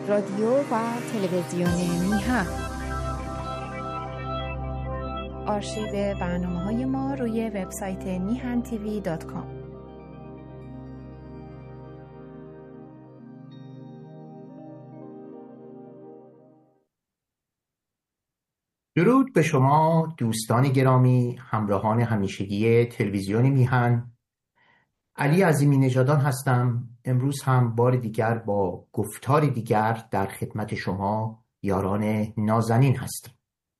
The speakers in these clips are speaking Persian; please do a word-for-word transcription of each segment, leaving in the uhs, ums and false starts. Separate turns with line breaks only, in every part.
رادیو و تلویزیون میهن. آرشیو برنامه‌های ما روی وبسایت میهن تیوی دات کام.
درود به شما دوستان گرامی، همراهان همیشگی تلویزیون میهن. علی عظیمی نژادان هستم. امروز هم بار دیگر با گفتار دیگر در خدمت شما یاران نازنین هستیم.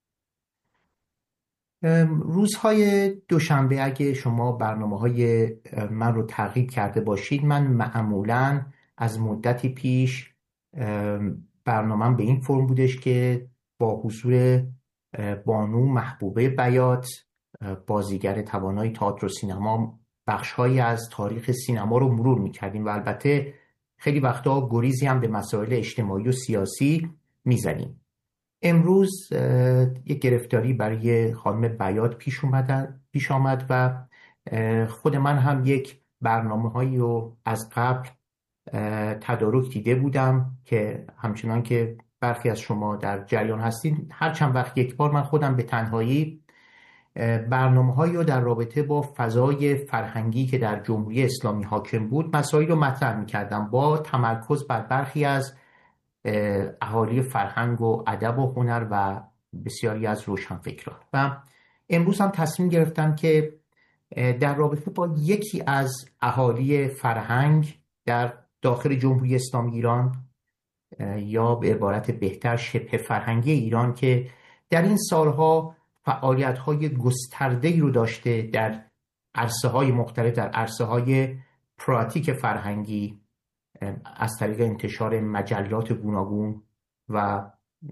روزهای دوشنبه اگه شما برنامه‌های من رو تعقیب کرده باشید، من معمولاً از مدتی پیش برنامه‌ام به این فرم بودش که با حضور بانو محبوبه بیات، بازیگر توانای تئاتر و سینما، بخش‌هایی از تاریخ سینما رو مرور می‌کردیم و البته خیلی وقتا گریزی هم به مسائل اجتماعی و سیاسی می‌زنیم. امروز یک گرفتاری برای خانم بیات پیش اومد پیش آمد و خود من هم یک برنامه‌هایی رو از قبل تدارک دیده بودم که همچنان که برخی از شما در جریان هستین، هر چند وقت یک بار من خودم به تنهایی برنامه‌هایی رو در رابطه با فضای فرهنگی که در جمهوری اسلامی حاکم بود مسائل رو مطرح می‌کردم، با تمرکز بر برخی از اهالی فرهنگ و ادب و هنر و بسیاری از روشنفکران. و امروز هم تصمیم گرفتم که در رابطه با یکی از اهالی فرهنگ در داخل جمهوری اسلامی ایران، یا به عبارت بهتر شبه فرهنگی ایران، که در این سالها فعالیت‌های گسترده‌ای رو داشته در عرصه‌های مختلف، در عرصه‌های پراتیک فرهنگی، از طریق انتشار مجلات گوناگون و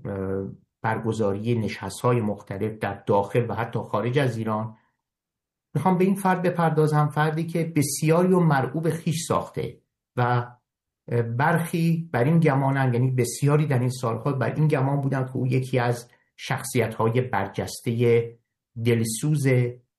برگزاری نشست‌های مختلف در داخل و حتی خارج از ایران. میخوام به این فرد بپردازم، فردی که بسیاری و مرعوب خیش ساخته و برخی بر این گمانن، یعنی بسیاری در این سالها بر این گمان بودن که او یکی از شخصیت‌های برجسته دلسوز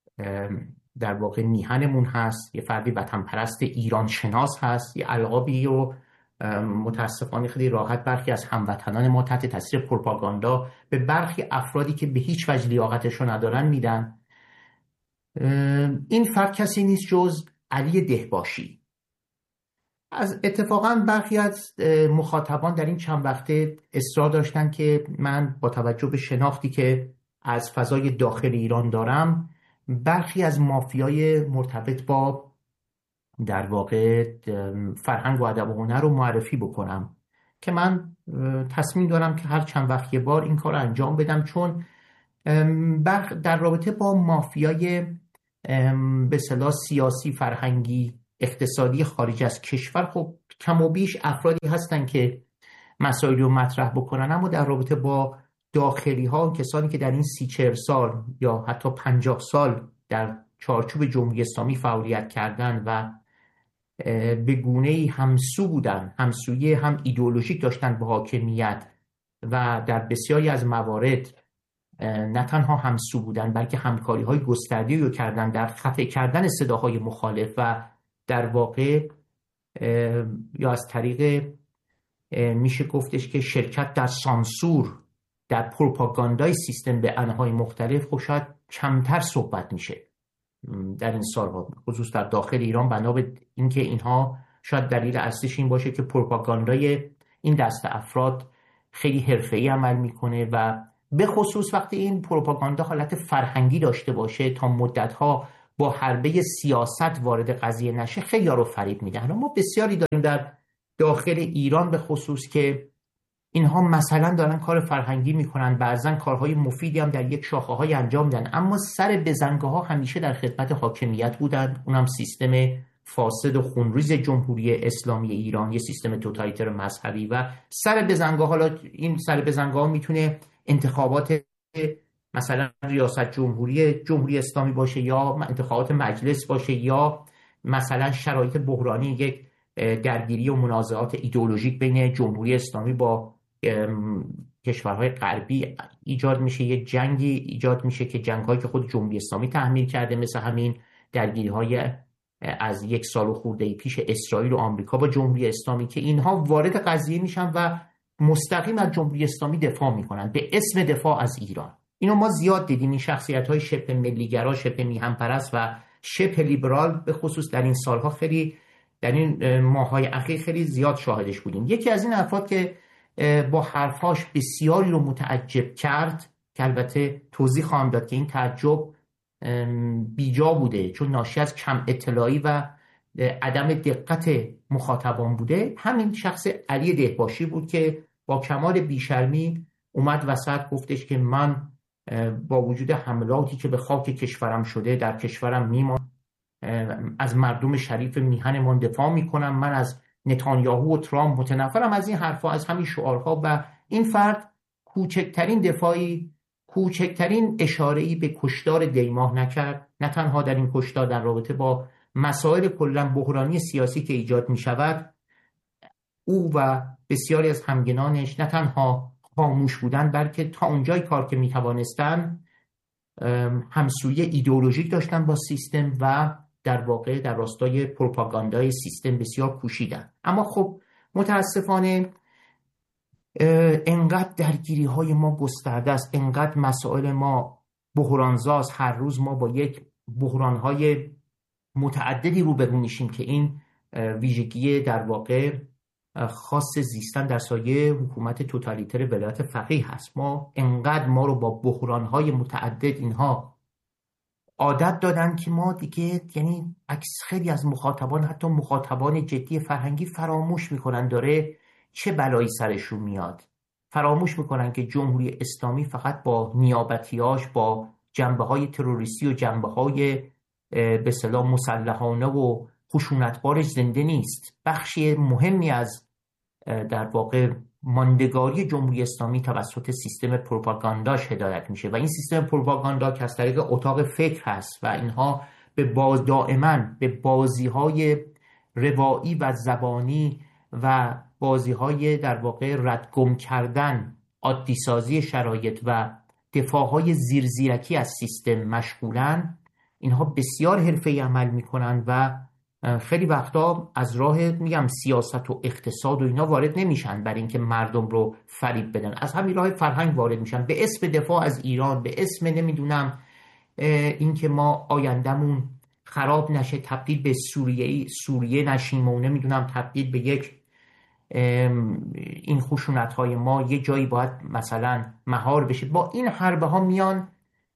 در واقع میهنمون هست، یه فردی وطن پرست ایران شناس هست. یه القابی رو متاسفانه خیلی راحت برخی از هموطنان ما تحت تاثیر پروپاگاندا به برخی افرادی که به هیچ وجه لیاقتش رو ندارن میدن. این فرد کسی نیست جز علی دهباشی. از اتفاقا برخی از مخاطبان در این چند وقته اصرار داشتن که من با توجه به شناختی که از فضای داخل ایران دارم، برخی از مافیای مرتبط با در واقع فرهنگ و ادب و هنر رو معرفی بکنم، که من تصمیم دارم که هر چند وقت یه بار این کار رو انجام بدم، چون در رابطه با مافیای به اصطلاح سیاسی، فرهنگی، اقتصادی خارج از کشور، خب کم و بیش افرادی هستن که مسائل رو مطرح بکنن، اما در رابطه با داخلی ها، کسانی که در این سی چهل سال یا حتی پنجاه سال در چارچوب جمهوری اسلامی فعالیت کردن و به گونه‌ای همسو بودن، همسویی هم ایدئولوژیک داشتن با حاکمیت و در بسیاری از موارد نه تنها همسو بودن بلکه همکاری‌های گسترده‌ای رو کردن در خفه کردن صداهای مخالف و در واقع یا از طریق میشه گفتش که شرکت در سانسور، در پروپاگاندای سیستم به انواع مختلف، خب شاید کمتر صحبت میشه در این سالها، خصوص در داخل ایران، بنا به اینکه اینها شاید دلیل اصلیش این باشه که پروپاگاندای این دست افراد خیلی حرفه‌ای عمل میکنه و به خصوص وقتی این پروپاگاندا حالت فرهنگی داشته باشه، تا مدت‌ها با حربه سیاست وارد قضیه نشه، خیلی ها رو فریب میدن. ما بسیاری داریم در داخل ایران به خصوص که اینها مثلا دارن کار فرهنگی میکنن، بعضن کارهای مفیدی هم در یک شاخه‌های انجام میدن، اما سر بزنگاه‌ها همیشه در خدمت حاکمیت بودن، اونم سیستم فاسد و خونریز جمهوری اسلامی ایران، یه سیستم توتالیتر مذهبی. و سر بزنگاه، حالا این سر بزنگاه میتونه انتخابات مثلا ریاست جمهوری جمهوری اسلامی باشه، یا انتخابات مجلس باشه، یا مثلا شرایط بحرانی، یک درگیری و منازعات ایدئولوژیک بین جمهوری اسلامی با کشورهای غربی ایجاد میشه، یه جنگی ایجاد میشه که جنگ‌هایی که خود جمهوری اسلامی تحمیل کرده، مثل همین درگیری‌های از یک سال و خورده پیش اسرائیل و آمریکا با جمهوری اسلامی، که اینها وارد قضیه میشن و مستقیم از جمهوری اسلامی دفاع میکنن به اسم دفاع از ایران. اینو ما زیاد دیدیم، این شخصیت‌های شبه ملیگرا، شبه میهن پرست و شبه لیبرال به خصوص در این سالها خیلی، در این ماه‌های اخیر خیلی زیاد شاهدش بودیم. یکی از این افراد که با حرفاش بسیاری رو متعجب کرد که البته توضیح خواهم داد که این تعجب بیجا بوده چون ناشی از کم اطلاعی و عدم دقت مخاطبان بوده، همین شخص علی دهباشی بود که با کمال بیشرمی اومد وسط گفتش که من با وجود حملاتی که به خاک کشورم شده در کشورم میمان، از مردم شریف میهنمان دفاع میکنم، من از نتانیاهو و ترامپ متنفرم. از این حرفا، از همین شعارها. و این فرد کوچکترین دفاعی، کوچکترین اشاره‌ای به کشتار دیماه نکرد. نه تنها در این کشتار در رابطه با مسائل کلاً بحرانی سیاسی که ایجاد می شود، او و بسیاری از همگنانش نه تنها خاموش بودن، بلکه تا اونجای کار که می توانستن همسویه ایدئولوژیک داشتن با سیستم و در واقع در راستای پروپاگاندای سیستم بسیار کوشیدن. اما خب متاسفانه انقدر درگیری های ما گسترده است، انقدر مسائل ما بحرانزاست، هر روز ما با یک بحران های متعددی روبرو میشیم که این ویژگی در واقع خاص زیستن در سایه حکومت توتالیتر ولایت فقیه هست. ما انقدر ما رو با بحران های متعدد اینها عادت دادن که ما دیگه، یعنی عکس خیلی از مخاطبان، حتی مخاطبان جدی فرهنگی فراموش میکنن داره چه بلایی سرشون میاد. فراموش میکنن که جمهوری اسلامی فقط با نیابتیاش، با جنبه های تروریستی و جنبه های به اصطلاح مسلحانه و خشونتبارش زنده نیست. بخشی مهمی از در واقع ماندگاری جمهوری اسلامی توسط سیستم پروپاگانداش هدایت میشه و این سیستم پروپاگاندا که از طریق اتاق فکر هست و اینها به باز دائما به بازی‌های روایی و زبانی و بازی‌های در واقع ردگم کردن، عادی سازی شرایط و دفاع‌های زیرزیرکی از سیستم مشغولن. اینها بسیار حرفه‌ای عمل میکنن و خیلی وقتا از راه میگم سیاست و اقتصاد و اینا وارد نمیشن برای اینکه مردم رو فریب بدن، از همین راه فرهنگ وارد میشن به اسم دفاع از ایران، به اسم نمیدونم اینکه ما آیندمون خراب نشه، تبدیل به سوریه سوریه نشیم و نمیدونم تبدیل به یک این خشونت های ما یه جایی باید مثلا مهار بشه. با این حربه ها میان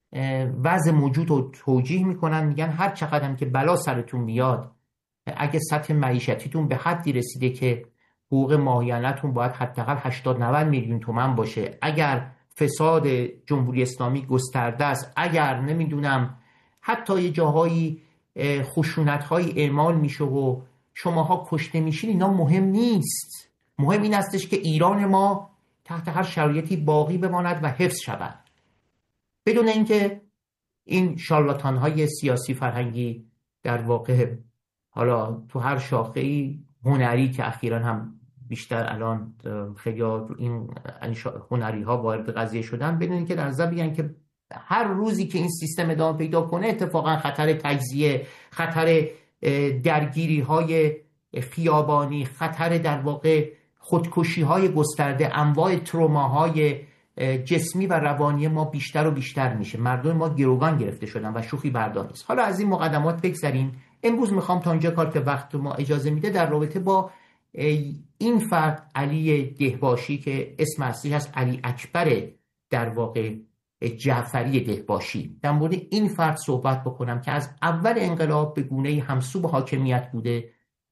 وضع موجود رو توجیه میکنن، میگن هر چقدر که بلا سرتون بیاد، اگه سطح معیشتیتون به حدی رسیده که حقوق ماهیانتون باید حداقل هشتاد نود میلیون تومان باشه، اگر فساد جمهوری اسلامی گسترده است، اگر نمیدونم حتی یه جاهایی خشونت‌های اعمال میشه و شماها کشته میشین، اینا مهم نیست. مهم این استش که ایران ما تحت هر شرایطی باقی بماند و حفظ شود، بدون اینکه این شارلاتان‌های سیاسی فرهنگی در واقع حالا تو هر شاخه‌ای هنری که اخیراً هم بیشتر الان خیلی این هنری ها وارد قضیه شدن، بدون اینکه در نظر بگیرن که هر روزی که این سیستم ادامه پیدا کنه اتفاقا خطر تجزیه، خطر درگیری های خیابانی، خطر در واقع خودکشی های گسترده، انواع تروماهای جسمی و روانی ما بیشتر و بیشتر میشه. مردم ما گروگان گرفته شدن و شوخی بردار نیست. حالا از این مقدمات بگذریم. امروز میخوام تا اینجا کار که وقت ما اجازه میده در رابطه با این فرد علی دهباشی که اسم اصلیش هست علی اکبر در واقع جعفری دهباشی، در مورد این فرد صحبت بکنم که از اول انقلاب به گونه‌ای همسو به حاکمیت بوده،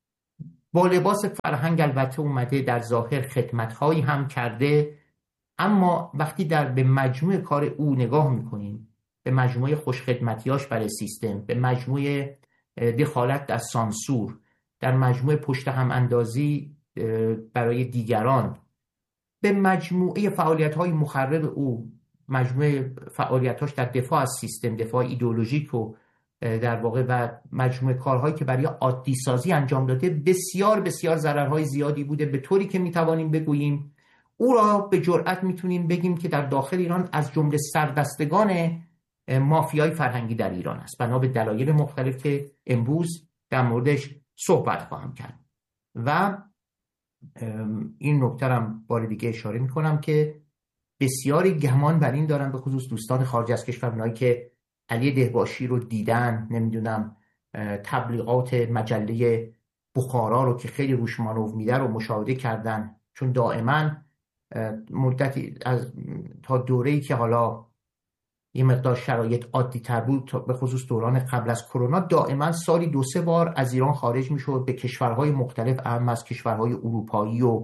با لباس فرهنگ البته اومده، در ظاهر خدمت‌هایی هم کرده، اما وقتی در به مجموع کار او نگاه میکنیم، به مجموعه خوشخدمتیاش برای سیستم، به مجموعه دخالت در سانسور، در مجموعه پشت هم اندازی برای دیگران، به مجموعه فعالیت‌های مخرب او، مجموعه فعالیتاش در دفاع از سیستم، دفاع ایدئولوژیک و در واقع و مجموعه کارهایی که برای عادی سازی انجام داده، بسیار بسیار ضررهای زیادی بوده، به طوری که میتوانیم بگوییم او را به جرئت میتونیم بگیم که در داخل ایران از جمله سردستگان مافیای فرهنگی در ایران است، بنا به دلایل مختلف که امروز در موردش صحبت خواهم کرد. و این نکته هم بار دیگه اشاره میکنم که بسیاری گمان بر این دارن، به خصوص دوستان خارج از کشور، اونایی که علی دهباشی رو دیدن، نمیدونم تبلیغات مجله بخارا رو که خیلی روش مانور میده رو مشاهده کردن، چون دائما مدتی از تا دوره‌ای که حالا یه مقدار شرایط عادی تر بود، به خصوص دوران قبل از کرونا، دائما سالی دو سه بار از ایران خارج میشد به کشورهای مختلف، اهم از کشورهای اروپایی و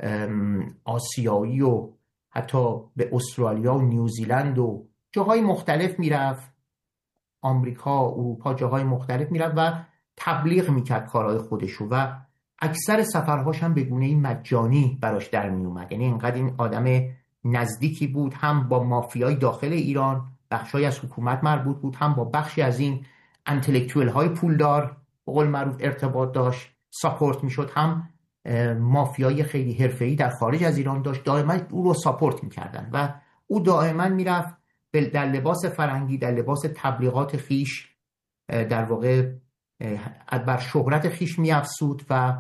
آسیایی و حتی به استرالیا و نیوزیلند و جاهای مختلف میرفت، آمریکا، اروپا، جاهای مختلف میرفت و تبلیغ میکرد کارهای خودشو و اکثر سفرهاش هم به گونه‌ای مجانی براش در میومد. یعنی اینقدر این آدم نزدیکی بود، هم با مافیای داخل ایران، بخشای از حکومت مربوط بود، هم با بخشی از این انتلکتوئل های پولدار به قول معروف ارتباط داشت، ساپورت میشد، هم مافیای خیلی حرفه‌ای در خارج از ایران داشت، دائما او رو ساپورت میکردن و او دائما میرفت در لباس فرنگی، در لباس تبلیغات خیش، در واقع بر شهرت خیش میافزود و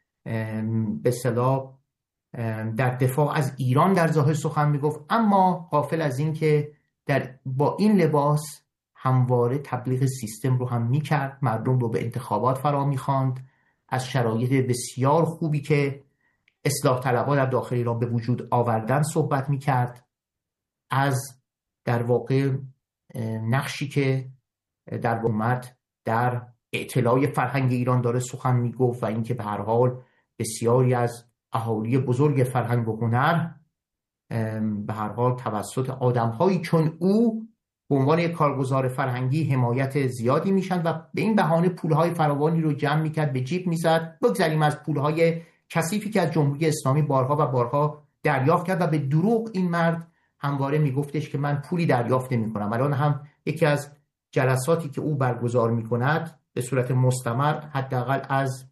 به اصطلاح در دفاع از ایران در ظاهر سخن میگفت، اما غافل از این که در با این لباس همواره تبلیغ سیستم رو هم میکرد، مردم رو به انتخابات فرا میخواند، از شرایط بسیار خوبی که اصلاح طلبها در داخل ایران به وجود آوردن صحبت میکرد، از در واقع نقشی که در حکومت در اطلاع فرهنگ ایران داره سخن میگفت و اینکه به هر حال بسیاری از اهالی بزرگ فرهنگ و هنر به هر حال توسط آدم‌هایی چون او به عنوان یک کارگزار فرهنگی حمایت زیادی میشن و به این بهانه پولهای فراوانی رو جمع میکرد، به جیب میزد. بگذاریم از پولهای کثیفی که از جمهوری اسلامی بارها و بارها دریافت کرد و به دروغ این مرد همواره میگفتش که من پولی دریافت نمی‌کنم. الان هم یکی از جلساتی که او برگزار میکند به صورت مستمر، حداقل از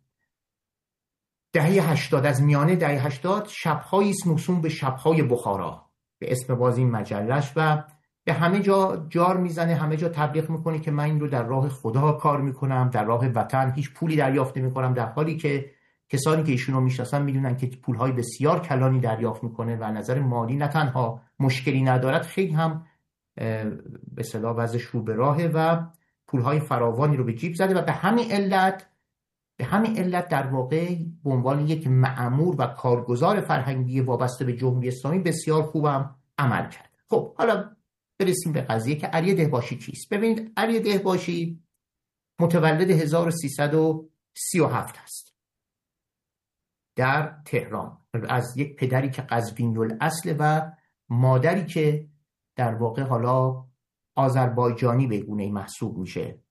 دهه هشتاد، از میانه دهه هشتاد، شب‌هایی است موسوم به شب‌های بخارا به اسم باز این مجلش و به همه جا جار میزنه، همه جا تبلیغ میکنه که من این رو در راه خدا کار میکنم، در راه وطن، هیچ پولی دریافت نمیکنم، در حالی که کسانی که ایشون رو میشناسن میدونن که پولهای بسیار کلانی دریافت میکنه و نظر مالی نه تنها مشکلی ندارد، خیلی هم به اصطلاح وضعش رو به راهه و پولهای فراوانی رو به جیب زده و به همین علت به همین علت در واقع به عنوان یک مأمور و کارگزار فرهنگی وابسته به جمهوری اسلامی بسیار خوبم عمل کرد. خب حالا برسیم به قضیه که علی دهباشی کیست. ببینید، علی دهباشی متولد هزار و سیصد و سی و هفت است در تهران، از یک پدری که قزوینی الاصل و مادری که در واقع حالا آذربایجانی به گونه‌ای محسوب میشه،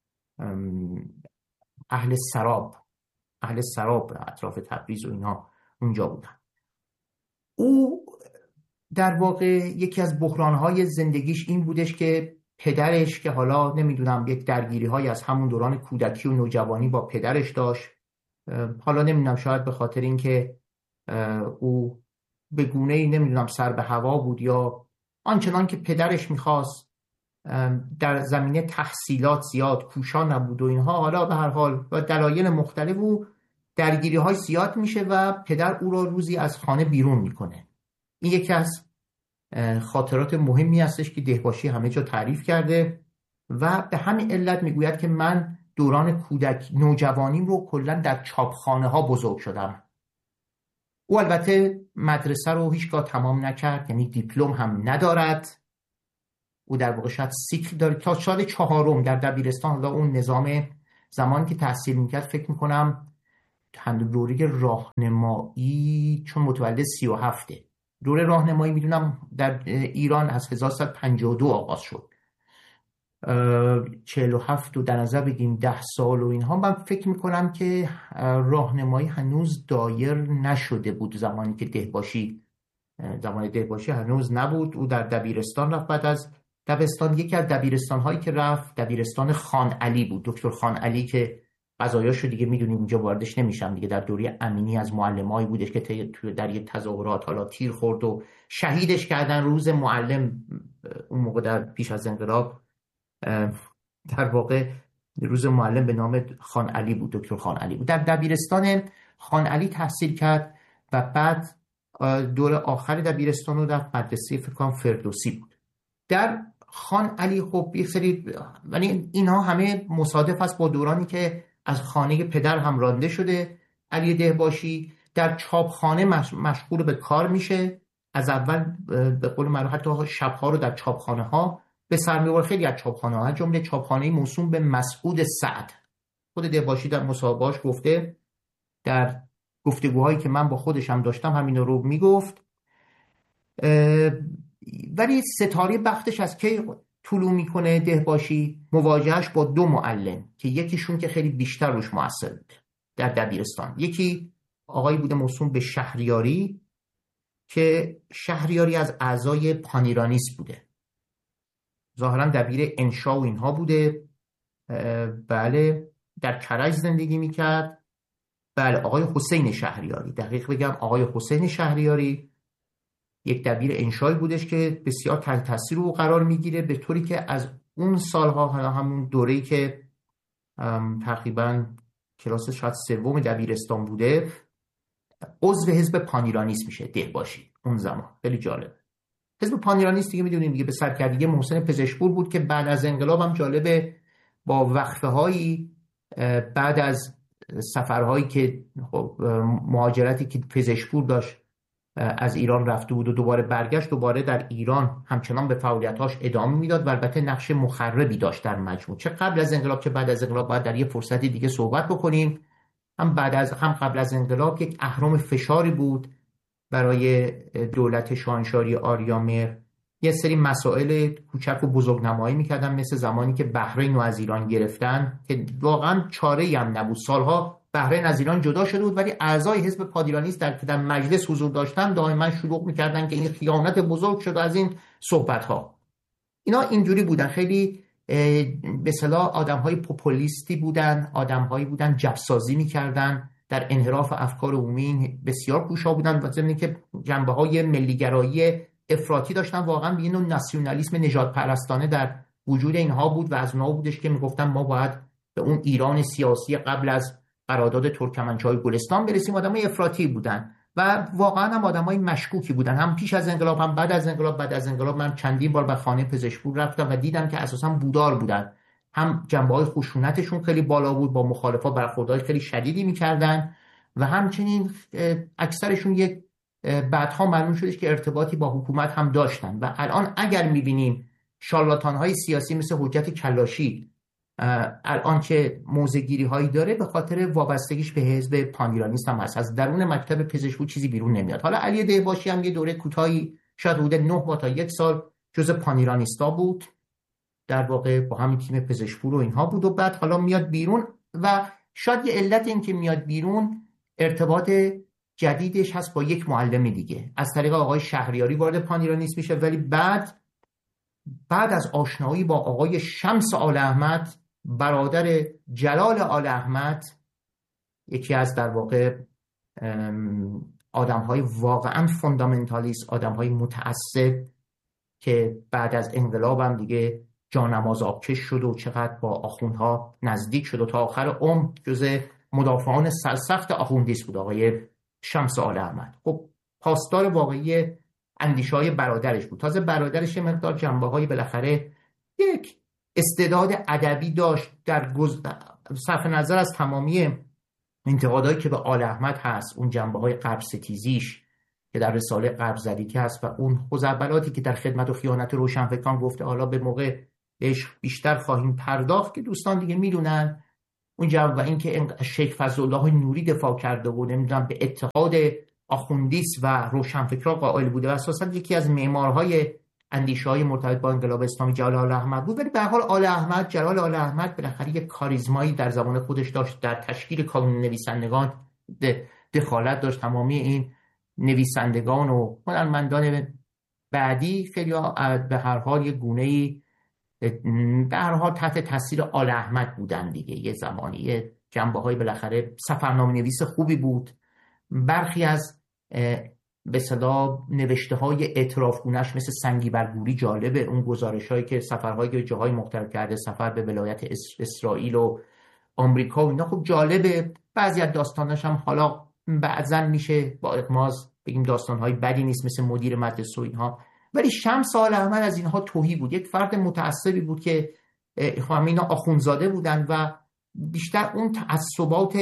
اهل سراب اهل سراب اطراف تبریز و اینها اونجا بودن. او در واقع یکی از بحرانهای زندگیش این بودش که پدرش که حالا نمیدونم یک درگیری های از همون دوران کودکی و نوجوانی با پدرش داشت، حالا نمیدونم شاید به خاطر اینکه او به گونه‌ای نمیدونم سر به هوا بود یا آنچنان که پدرش میخواست در زمینه تحصیلات زیاد کوشان نبود و اینها، حالا به هر حال با دلایل مختلف او درگیری های زیاد میشه و پدر او را روزی از خانه بیرون میکنه. این یکی از خاطرات مهمی هستش که دهباشی همه جا تعریف کرده و به همین علت میگوید که من دوران کودک نوجوانیم رو کلا در چاپخانه ها بزرگ شدم. او البته مدرسه رو هیچگاه تمام نکرد، یعنی دیپلم هم ندارد. او در واقع شاید سیکل داره تا سال چهارم در دبیرستان. حالا اون نظام زمانی که تحصیل میکرد فکر میکنم دوره راهنمایی، چون متولد سی و هفته، دوره راهنمایی میدونم در ایران از هزار و سیصد و پنجاه و دو آغاز شد، چهل و هفت و در نظر بگیم ده سال و اینها. من فکر میکنم که راهنمایی هنوز دایر نشده بود زمانی که دهباشی زمان دهباشی هنوز نبود. او در دبیرستان رفت. بعد از دبستان یکی از دبیرستان هایی که رفت دبیرستان خان علی بود، دکتر خان علی که قضایاشو دیگه میدونیم اینجا واردش نمیشم دیگه. در دوره امینی از معلمایی بودش که در یک تظاهرات حالا تیر خورد و شهیدش کردن. روز معلم اون موقع در پیش از انقلاب در واقع روز معلم به نام خان علی بود، دکتر خان علی بود. در دبیرستان خان علی تحصیل کرد و بعد دور آخر دبیرستان رو در مدرسه فکر کنم فردوسی بود. در خان علی خب یک سری، ولی اینها همه مصادف است با دورانی که از خانه پدر هم رانده شده علی دهباشی. در چاپخانه مشغول به کار میشه. از اول به قول معروف حتی شب‌ها رو در چاپخانه ها به سر میبره. خیلی از چاپخانه ها، جمله چاپخانه موسوم به مسعود سعد، خود دهباشی در مصاحبه‌اش گفته، در گفتگوهایی که من با خودشم داشتم همین رو میگفت. ولی ستاره بختش از کی طلوع میکنه دهباشی؟ مواجهش با دو معلم که یکیشون که خیلی بیشتر روش مؤثر بود در دبیرستان. یکی آقایی بوده موسوم به شهریاری که شهریاری از اعضای پانیرانیست بوده، ظاهرا دبیر انشا و اینها بوده. بله، در کرج زندگی میکرد. بله، آقای حسین شهریاری، دقیق بگم آقای حسین شهریاری یک دبیر انشایی بودش که بسیار تحت تاثیر او قرار میگیره، به طوری که از اون سالها، همون دوره‌ای که تقریبا کلاس شاید سوم دبیرستان بوده، عضو حزب پانیرانیست میشه دهباشی. اون زمان خیلی جالب. حزب پانیرانیست دیگه میدونیم دیگه به سرکردگی محسن پزشکپور بود که بعد از انقلاب هم جالبه با وقفه هایی بعد از سفرهایی که خب مهاجرتی که پزشکپور داشت از ایران رفته بود و دوباره برگشت، دوباره در ایران همچنان به فعالیتاش ادامه میداد و البته نقش مخربی داشت در مجموع، چه قبل از انقلاب چه بعد از انقلاب. باید در یه فرصتی دیگه صحبت بکنیم. هم بعد از هم قبل از انقلاب یک اهرم فشاری بود برای دولت شاهنشاهی آریامهر. یه سری مسائل کوچک و بزرگنمایی میکردن، مثل زمانی که بحرین رو از ایران گرفتن که واقعا چاره‌ای هم نبود. سالها بحرین از ایران جدا شده بود، ولی اعضای حزب پادیرانیست در که در مجلس حضور داشتن دائما شلوغ میکردن که این خیانت بزرگ شد از این صحبت‌ها. اینا اینجوری بودن، خیلی به اصطلاح آدم‌های پوپولیستی بودن، آدم‌هایی بودن جبسازی میکردن، در انحراف افکار عمومی بسیار کوشا بودن و ضمن که جنبه‌های ملی‌گرایی افراطی داشتن. واقعا به نوع ناسیونالیسم نژاد پرستانه در وجود اینها بود و از اونها بودش که میگفتن ما باید به اون ایران سیاسی قبل از قرارداد ترکمنچای گلستان برسیم. آدمای افراطی بودن و واقعا هم آدمای مشکوکی بودن، هم پیش از انقلاب هم بعد از انقلاب. بعد از انقلاب من چندین بار به خانه پزشکپور رفتم و دیدم که اساسا بودار بودن، هم جنبه‌های خشونتشون خیلی بالا بود، با مخالفا برخوردهای خیلی شدیدی می‌کردن و همچنین اکثرشون یک بعدها معلوم شدش که ارتباطی با حکومت هم داشتن. و الان اگر می‌بینیم شارلاتان‌های سیاسی مثل حجت کلاشی الان که موضع‌گیری هایی داره، به خاطر وابستگیش به حزب پانیرانیست هم هست. از درون مکتب پزشکی چیزی بیرون نمیاد. حالا علی دهباشی هم یه دوره کوتاهی شاید حدود نه ماه تا یک سال جزء پانیرانیستا بود، در واقع با همین تیم پزشکی و اینها بود و بعد حالا میاد بیرون و شاید یه علت این که میاد بیرون ارتباط جدیدش هست با یک معلم دیگه. از طریق آقای شهریاری وارد پانیرانیست میشه، ولی بعد بعد از آشنایی با آقای شمس آل احمد، برادر جلال آل احمد، یکی از در واقع آدم‌های واقعا فوندامنتالیست، آدم‌های متعصب که بعد از انقلاب هم دیگه جانماز آبکش شد و چقدر با آخوندها نزدیک شد و تا آخر عمر جز مدافعان سرسخت آخوندیست بود، آقای شمس آل احمد. خب پاسدار واقعی اندیشه‌های برادرش بود. تازه برادرش مقدار جنبه‌های بالاخره یک استعداد ادبی داشت، در صرف نظر از تمامی انتقادایی که به آل احمد هست، اون جنبه‌های غرب ستیزیش که در رساله غرب زدی که هست و اون خزعبلاتی که در خدمت و خیانت روشنفکران گفته حالا به موقع بهش بیشتر خواهیم پرداخت، که دوستان دیگه میدونن اون جنبه. و اینکه شیخ فضلالله نوری دفاع کرده بود، نمیدونم به اتحاد آخوندیست و روشنفکران قائل بوده و اساسا یکی از معمارهای اندیشه‌های مرتبط با انقلاب اسلامی جلال آل احمد بود. ولی به هر حال آل احمد، جلال آل احمد بالاخره یک کاریزمایی در زمان خودش داشت، در تشکیل کانون نویسندگان دخالت داشت. تمامی این نویسندگان و هنرمندان بعدی خیلی به هر حال یک گونه‌ای در هر حال تحت تاثیر آل احمد بودن دیگه. یه زمانی جنبه‌های بالاخره سفرنامه‌نویس خوبی بود. برخی از به اصطلاح نوشته‌های اعترافگونه‌اش مثل سنگی برگوری جالبه، اون گزارش‌هایی که سفرهایی که جاهای مختلف کرده، سفر به ولایت اسرائیل و آمریکا و اینا، خوب جالبه. بعضی از داستاناش هم حالا بعضا میشه با اغماض بگیم داستانهای بدی نیست مثل مدیر مدرسه و اینها، ولی شمس آل احمد از اینها تهی بود. یک فرد متعصبی بود که همه اینا آخوندزاده بودن و بیشتر اون تعصبات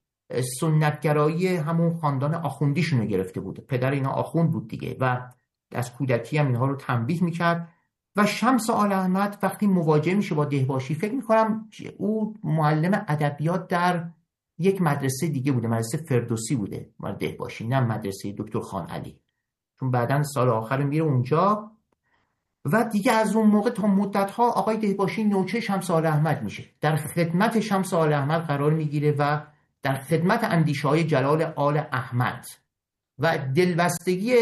سنتگرایی همون خاندان آخوندیشون رو گرفته بود. پدر اینا آخوند بود دیگه و از کودکی هم اینها رو تنبیه میکرد. و شمس آل احمد وقتی مواجه میشه با دهباشی، فکر میکنم او معلم ادبیات در یک مدرسه دیگه بوده، مدرسه فردوسی بوده مال دهباشی، نه مدرسه دکتر خان علی، چون بعداً سال آخر میره اونجا. و دیگه از اون موقع تا مدت‌ها آقای دهباشی نوچه شمس آل احمد میشه، در خدمت شمس آل احمد قرار میگیره و در خدمت اندیشه‌های جلال آل احمد. و دلبستگی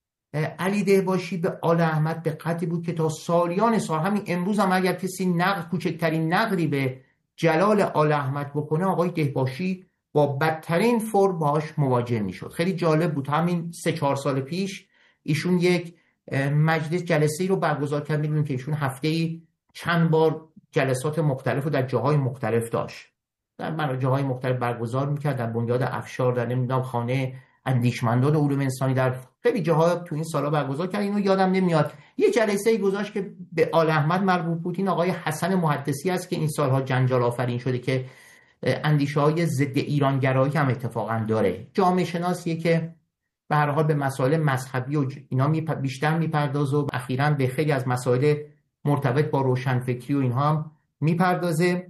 علی دهباشی به آل احمد به قدری بود که تا سالیان سال، همین امروز هم اگر کسی نقد کوچکترین نقدی به جلال آل احمد بکنه، آقای دهباشی با بدترین فرم باهاش مواجه میشد. خیلی جالب بود، همین سه چهار سال پیش ایشون یک مجلس جلسه‌ای رو برگزار کرد. می‌دونید که ایشون هفته‌ای چند بار جلسات مختلف رو در جاهای مختلف داشت، در جاهای مختلف برگزار می‌کرد، در بنیاد افشار، در نمیدونم خانه اندیشمندان علوم انسانی، در خیلی جاها تو این سالا برگزار کرد. اینو یادم نمیاد. یه جلسه‌ای گذاشت که به آل احمد مربوط بود. این آقای حسن محدثی است که این سالها جنجال آفرین شده که اندیشه‌های ضد ایرانگرایی هم اتفاقا داره. جامعه شناسیه که به هر حال به مسائل مذهبی و اینا می بیشتر میپردازه و اخیراً به خیلی از مسائل مرتبط با روشنفکری و اینها هم میپردازه.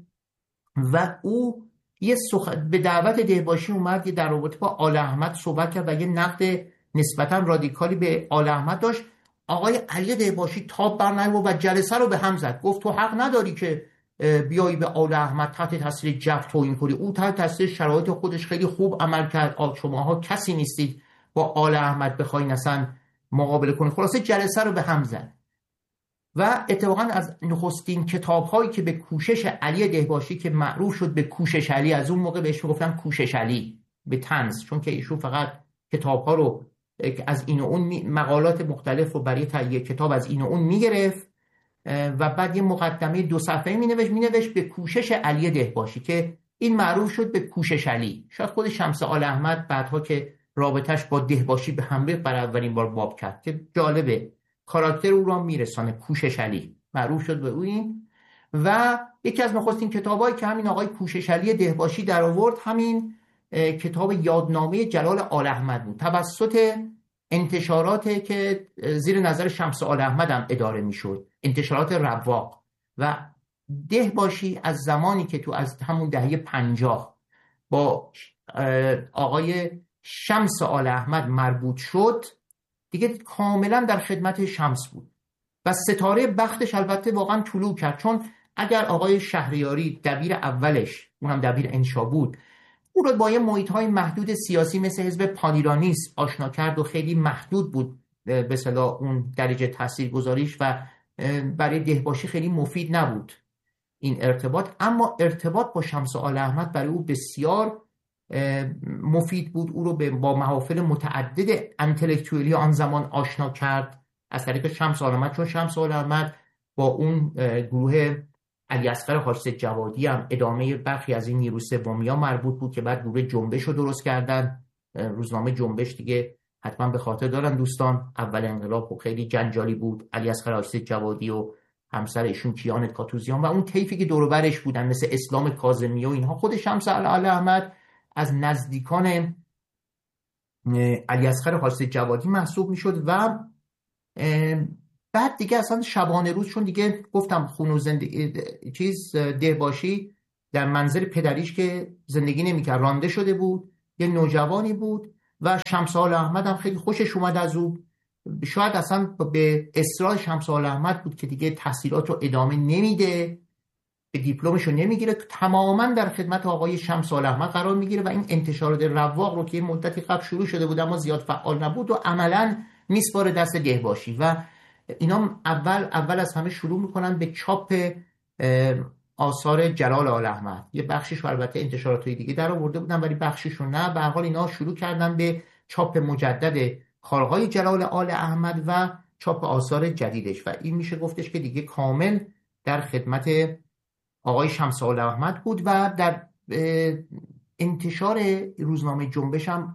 و او یه سخ... به دعوت دهباشی اومد، یه در رابطه با آل احمد صحبت کرد و یه نقد نسبتاً رادیکالی به آل احمد داشت. آقای علی دهباشی تاب برنیامد و جلسه رو به هم زد. گفت تو حق نداری که بیایی به آل احمد تحت تاثیر جو توهین کنی. او تحت تاثیر شرایط خودش خیلی خوب عمل کرد. شماها کسی نیستید با آل احمد بخواین اصلا مقابله کنید. خلاصه جلسه رو به هم زد. و اتفاقا از نخستین کتاب‌هایی که به کوشش علی دهباشی که معروف شد به کوشش علی، از اون موقع بهش میگفتن کوشش علی به طنز، چون که ایشون فقط کتاب‌ها رو از این و اون مقالات مختلف رو برای تهیه کتاب از این و اون میگرفت و بعد یه مقدمه دو صفحه‌ای مینوشت مینوشت به کوشش علی دهباشی که این معروف شد به کوشش علی. شاید خود شمس آل احمد بعدها که رابطش با دهباشی به هم ریخت برای اولین بار باب کرد که جالبه، کاراکتر او را میرسانه. کوشش علی معروف شد به او این. و یکی از نخستین کتابایی که همین آقای کوشش علی دهباشی در آورد همین کتاب یادنامه جلال آل احمد بود، توسط انتشاراتی که زیر نظر شمس آل احمد هم اداره میشد، انتشارات رواق. و دهباشی از زمانی که تو از همون دهه پنجاه با آقای شمس آل احمد مربوط شد، دیگه کاملا در خدمت شمس بود و ستاره بختش البته واقعا طلوع کرد. چون اگر آقای شهریاری دبیر اولش، اونم دبیر انشا بود، او رو با یه محیط‌های محدود سیاسی مثل حزب پانیرانیسم آشنا کرد و خیلی محدود بود به اصطلاح اون درجه تاثیرگذاریش و برای دهباشی خیلی مفید نبود این ارتباط. اما ارتباط با شمس آل احمد برای او بسیار مفید بود. او رو با محافل متعدد انتلکتوئلی آن زمان آشنا کرد از طریق شمس آل احمد، چون شمس آل احمد با اون گروه علی اصغر حاج جوادی هم ادامه برخی از این نیروی سومیا مربوط بود که بعد گروه جنبش رو درست کردن. روزنامه جنبش دیگه حتما به خاطر دارن دوستان، اول انقلاب خیلی جنجالی بود. علی اصغر حاج جوادی و همسر ایشون کیان کاتوزیان و اون طیفی که دور و برش بودن مثل اسلام کاظمی و اینها. خود شمس آل احمد از نزدیکان علی اصغر حاج جوادی محسوب میشد و بعد دیگه اصلا شبانه روز، چون دیگه گفتم خون و زندگی چیز دهباشی در منزل پدریش که زندگی نمی‌کرد، رانده شده بود، یه نوجوانی بود و شمس آل احمد هم خیلی خوشش اومد از او. شاید اصلا به اصرار شمس آل احمد بود که دیگه تحصیلات رو ادامه نمیده، به دیپلمش رو نمیگیره، تماما در خدمت آقای شمس آل احمد قرار میگیره و این انتشارات رواق رو که یه مدتی قبل شروع شده بود اما زیاد فعال نبود و عملاً میسپاره دست دهباشی. و اینا اول اول از همه شروع میکنن به چاپ آثار جلال آل احمد. یه بخشش رو البته انتشارات‌های دیگه در آورده بودن ولی بخشش رو نه. به هر حال اینا شروع کردن به چاپ مجدد کارهای جلال آل احمد و چاپ آثار جدیدش و این میشه گفتش که دیگه کامل در خدمت آقای شمس آل احمد بود. و در انتشار روزنامه جنبش هم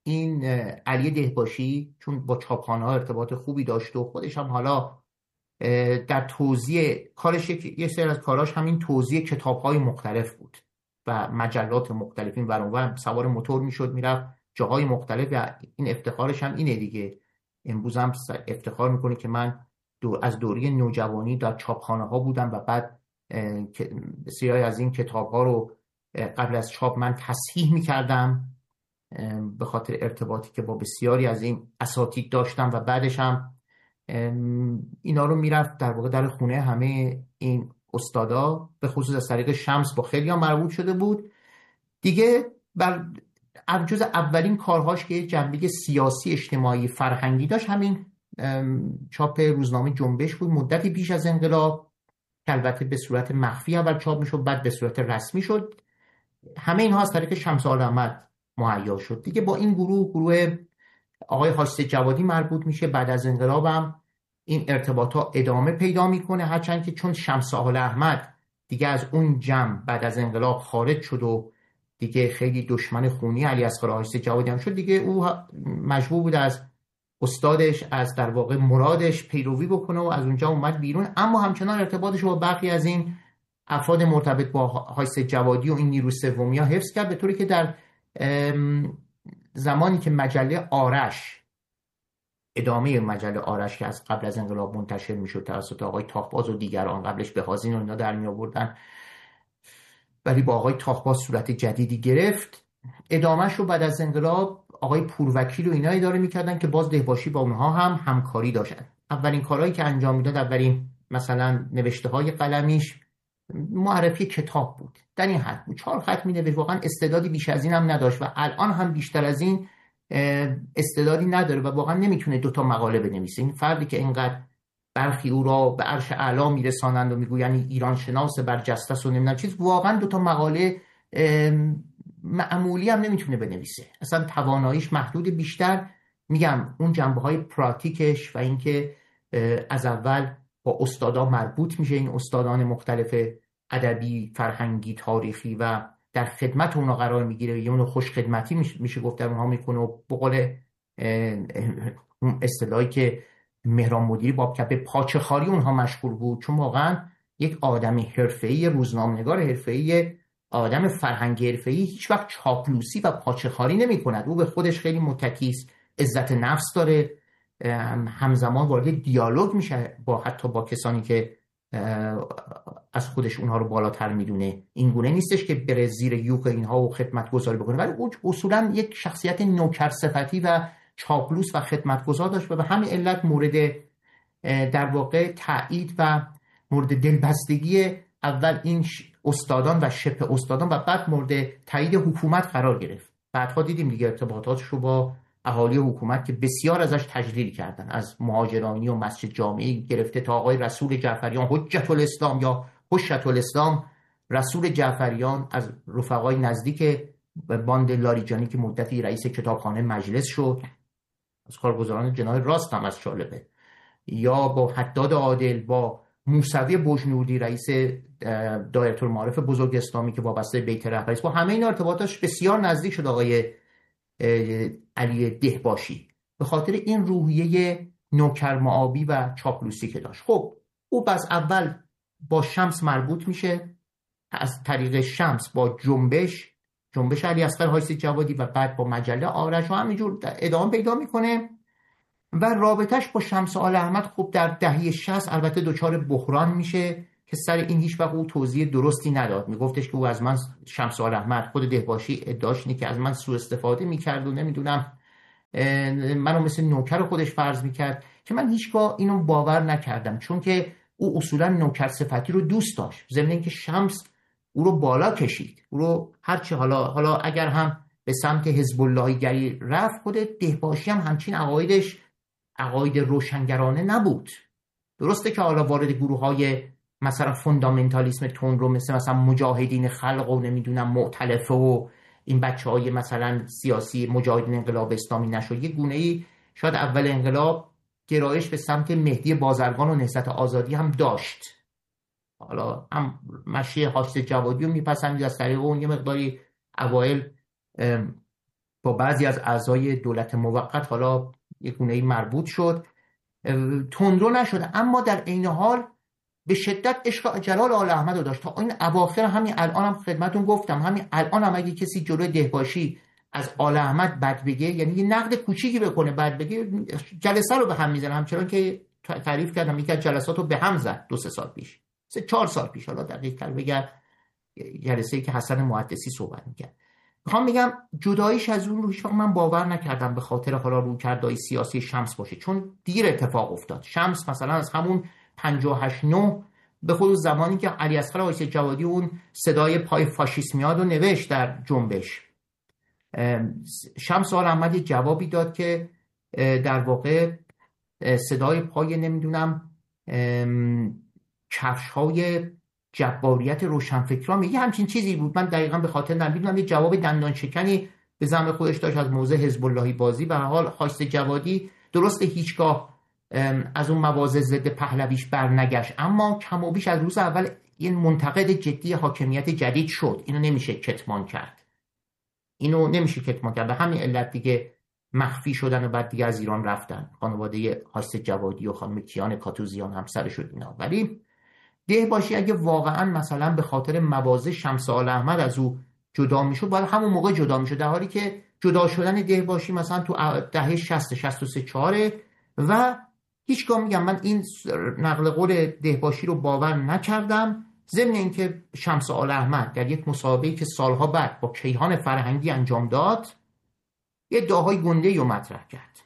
این علی دهباشی چون با چاپخانه ها ارتباط خوبی داشت و خودش هم حالا در توزیع کارش، یه سری از کاراش همین توزیع کتاب های مختلف بود و مجلات مختلفین برانور سوار موتور میشد میرفت جاهای مختلف و این افتخارش هم اینه دیگه. امروز هم افتخار میکنه که من دو از دوره نوجوانی در چاپخانه ها بودم و بعد بسیاری از این کتاب ها رو قبل از چاپ من تصحیح میکردم به خاطر ارتباطی که با بسیاری از این اساتید داشتم و بعدش هم اینا رو میرفت در واقع در خونه همه این استادا، به خصوص از طریق شمس با خیلی هم مربوط شده بود دیگه. بر جز اولین کارهاش که جنبه سیاسی اجتماعی فرهنگی داشت همین چاپ روزنامه جنبش بود، مدتی پیش از انقلاب که البته به صورت مخفی اول چاپ میشد بعد به صورت رسمی شد. همه اینها از طریق شمس آل احمد مهیا شد دیگه. با این گروه گروه آقای حاجی جوادی مربوط میشه. بعد از انقلاب هم این ارتباطات ادامه پیدا میکنه، هرچند که چون شمس آل احمد دیگه از اون جمع بعد از انقلاب خارج شد و دیگه خیلی دشمن خونی علی اصغر حاجی جوادی هم شد دیگه، او مجبور بود از استادش از در واقع مرادش پیروی بکنه و از اونجا اومد بیرون. اما همچنان ارتباطش با بقیه از این افراد مرتبط با حاجی جوادی و این نیروی سومی ها حفظ کرد، به طوری که در زمانی که مجله آرش، ادامه مجله آرش که از قبل از انقلاب منتشر میشد توسط آقای تاخباز و دیگران، قبلش به حازین و اینا در می آوردن ولی با آقای تاخباز صورت جدیدی گرفت، ادامهش رو بعد از انقلاب آقای پوروکیل و اینا اداره میکردن که باز دهباشی با اونها هم همکاری داشتن. اولین کارهایی که انجام میداد، اولین مثلا نوشته های قلمیش معرفی کتاب بود، در این حد بود، چهار خط مینوشت، واقعا استعدادی بیش از این هم نداشت و الان هم بیشتر از این استعدادی نداره و واقعا نمیتونه دوتا مقاله بنویسه. این فردی که اینقدر برخی او را به عرش اعلا میرسانند و میگوین ایران شناس برجسته است و نمیدونم چیز، واقعا دوتا مقاله معمولی هم نمیتونه بنویسه، اصلا تواناییش محدود. بیشتر میگم اون جنبه های پراتیکش و اینکه از اول با استادا مربوط میشه، این استادان مختلف ادبی، فرهنگی، تاریخی و در خدمت اونا قرار میگیره، یه اونو خوش خدمتی میشه گفت در اونها میکنه و به قول اون اصطلاحی که مهران مدیری بابکپه پاچه خاری اونها مشغول بود، چون واقعا یک آدم حرفه‌ای، روزنامه‌نگار حرفه‌ای، آدم فرهنگی حرفه‌ای هیچ وقت چاپلوسی و پاچه خاری نمی‌کند. او به خودش خیلی متکی است، عزت نفس داره، همزمان وارد دیالوگ میشه با حتی با کسانی که از خودش اونها رو بالاتر میدونه. این گونه نیستش که بره زیر یوغ اینها و خدمتگزاری بکنه، ولی او اصولا یک شخصیت نوکر صفتی و چاپلوس و خدمتگزار داشت و به همین علت مورد در واقع تایید و مورد دلبستگی اول این استادان و شبه استادان و بعد مورد تایید حکومت قرار گرفت. بعدها دیدیم دیگه ارتباطاتش رو با اهالی حکومت که بسیار ازش تجلیل کردن، از مهاجرانی و مسجد جامعی گرفته تا آقای رسول جعفریان حجت الاسلام یا حجت الاسلام رسول جعفریان، از رفقای نزدیک باند لاریجانی که مدتی رئیس کتابخانه مجلس شد، از کارگزاران جناح راست هم از جالبه، یا با حداد عادل، با موسوی بجنوردی رئیس دایره المعارف بزرگ اسلامی که وابسته بیت رهبری است، با همه این ارتباطاتش بسیار نزدیک شد آقای علی دهباشی به خاطر این روحیه نوکرمعابی و چاپلوسی که داشت. خب او بس اول با شمس مربوط میشه، از طریق شمس با جنبش جنبش علی اصغر حاجی جوادی و بعد با مجله آرش و همینجور ادامه پیدا میکنه و رابطش با شمس آل احمد خب در دهه شصت البته دچار بحران میشه که سر این هیچ وقت او توضیح درستی نداد. میگفتش که او از من، شمس آل احمد، خود دهباشی ادعاش اینه که از من سوء استفاده میکرد و نمیدونم منو مثل نوکر خودش فرض میکرد که من هیچگاه اینو باور نکردم، چون که او اصولا نوکر صفتی رو دوست داشت، ضمن اینکه شمس او رو بالا کشید، او رو هرچی حالا حالا اگر هم به سمت حزب اللهی گری رفت، خود دهباشی هم همچین عقایدش عقاید روشنگرانه نبود. درسته که حالا وارد گروه‌های مثلا فوندامنتالیسم تون رو مثل مثلا مجاهدین خلق و نمیدونم مؤتلفه و این بچه‌های مثلا سیاسی مجاهدین انقلاب اسلامی نشد، یه گونه‌ای شاید اول انقلاب گرایش به سمت مهدی بازرگان و نهضت آزادی هم داشت، حالا هم مشی حاجی جوادی رو میپسندید، از طریق اون یه مقداری اوایل با بعضی از اعضای دولت موقت حالا یک گونه‌ای مربوط شد، تندرو نشد، اما در عین حال به شدت عشق جلال آل احمد رو داشت. تا این اواخر، همین الان هم خدمتون گفتم، همین الان هم اگه کسی جلوی دهباشی از آل احمد بد بگه، یعنی یه نقد کوچیکی بکنه بد بگه، جلسه رو به هم میزنه. همچنان که تعریف کردم یکی از جلسات رو به هم زد دو سه سال پیش، سه چهار سال پیش، حالا دقیق تر بگم جلسه‌ای که حسن محدثی صحبت میکرد. میخوام بگم جداییش از اون رو هیچ وقت من باور نکردم به خاطر حالا رویکردهای سیاسی شمس باشه، چون دیر اتفاق افتاد. شمس مثلا از همون پنجاه و هشت نه به خود زمانی که علی اصغر آقای جوادی اون صدای پای فاشیسم میاد رو نوشت در جنبش، شمس آل احمد جوابی داد که در واقع صدای پای نمیدونم کفش های جباریت روشنفکران، یه همچین چیزی بود، من دقیقا به خاطر نمیدونم. یه جواب دندان شکنی به زعم خودش داشت از موضع حزب اللهی بازی. به هر حال خواست جوادی درست هیچگاه از اون مواضع ضد پهلویش برنگشت، اما کم و بیش از روز اول این منتقد جدی حاکمیت جدید شد. اینو نمیشه کتمان کرد، اینو نمیشه کتمان کرد. به همین علت دیگه مخفی شدن و بعد دیگه از ایران رفتن خانواده خواست جوادی و خانم کیان کاتوزیان همسر شد اینا. ولی دهباشی اگه واقعا مثلا به خاطر مواضع شمس آل احمد از او جدا میشد، باید همون موقع جدا میشد، در حالی که جدا شدن دهباشی مثلا تو دهه شصت شصت و سه چهار و هیچگاه میگم من این نقل قول دهباشی رو باور نکردم. ضمن اینکه شمس آل احمد در یک مسابقه‌ای که سالها بعد با کیهان فرهنگی انجام داد یه ادعاهای گنده‌ای رو مطرح کرد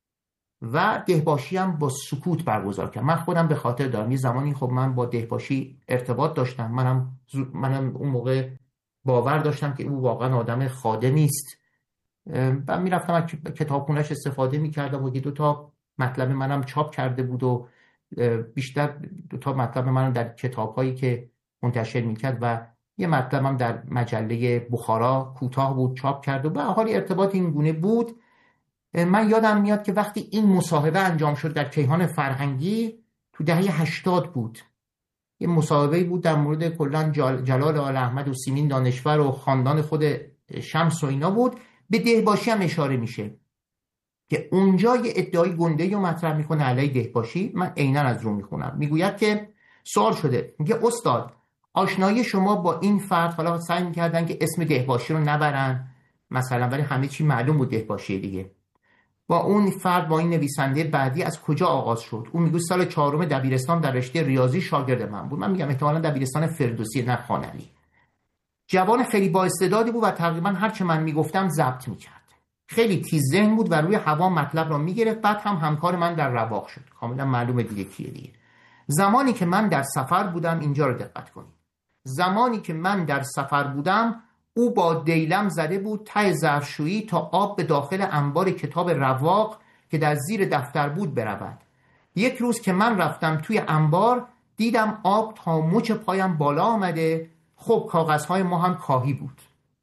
و دهباشی هم با سکوت برگزار کرد. من خودم به خاطر دارم یه زمانی خب من با دهباشی ارتباط داشتم، منم منم اون موقع باور داشتم که او واقعا آدم خادمی است و میرفتم از کتابخونه‌اش استفاده میکردم و یه دو تا مطلب منم چاپ کرده بود و بیشتر دو تا مطلب منم در کتاب‌هایی که منتشر میکرد و یه مطلبم در مجله بخارا کوتاه بود چاپ کرد و به حال ارتباط این گونه بود. من یادم میاد که وقتی این مصاحبه انجام شد در کیهان فرهنگی تو دهه هشتاد بود، یه مصاحبه‌ای بود در مورد کلاً جلال آل احمد و سیمین دانشور و خاندان خود شمس و اینا بود، به دهباشی هم اشاره میشه که اونجا یه ادعای گنده‌ای رو مطرح میکنه علیه دهباشی. من عیناً از رو میخونم. میگوید که سوال شده، میگه استاد آشنایی شما با این فرد، حالا سعی میکردن که اسم دهباشی رو نبرن مثلا، ولی همه چی معلوم بود دهباشی دیگه، با اون فرد، با این نویسنده بعدی از کجا آغاز شد؟ اون میگه سال چهارم دبیرستان در رشته ریاضی شاگرد من بود. من میگم احتمالاً دبیرستان فردوسی نه خانعلی. جوان خیلی با استعدادی بود و تقریبا هر چه من میگفتم ضبط میکرد. خیلی تیز ذهن بود و روی هوا مطلب را میگرفت. بعد هم همکار من در رواق شد. کاملا معلومه دیگه کیه دیگه. زمانی که من در سفر بودم، اینجا رو دقت کنید، زمانی که من در سفر بودم او با دیلم زده بود ته ظرفشویی تا آب به داخل انبار کتاب رواق که در زیر دفتر بود برود. یک روز که من رفتم توی انبار دیدم آب تا مچ پایم بالا آمده. خب کاغذهای ما هم کاهی بود.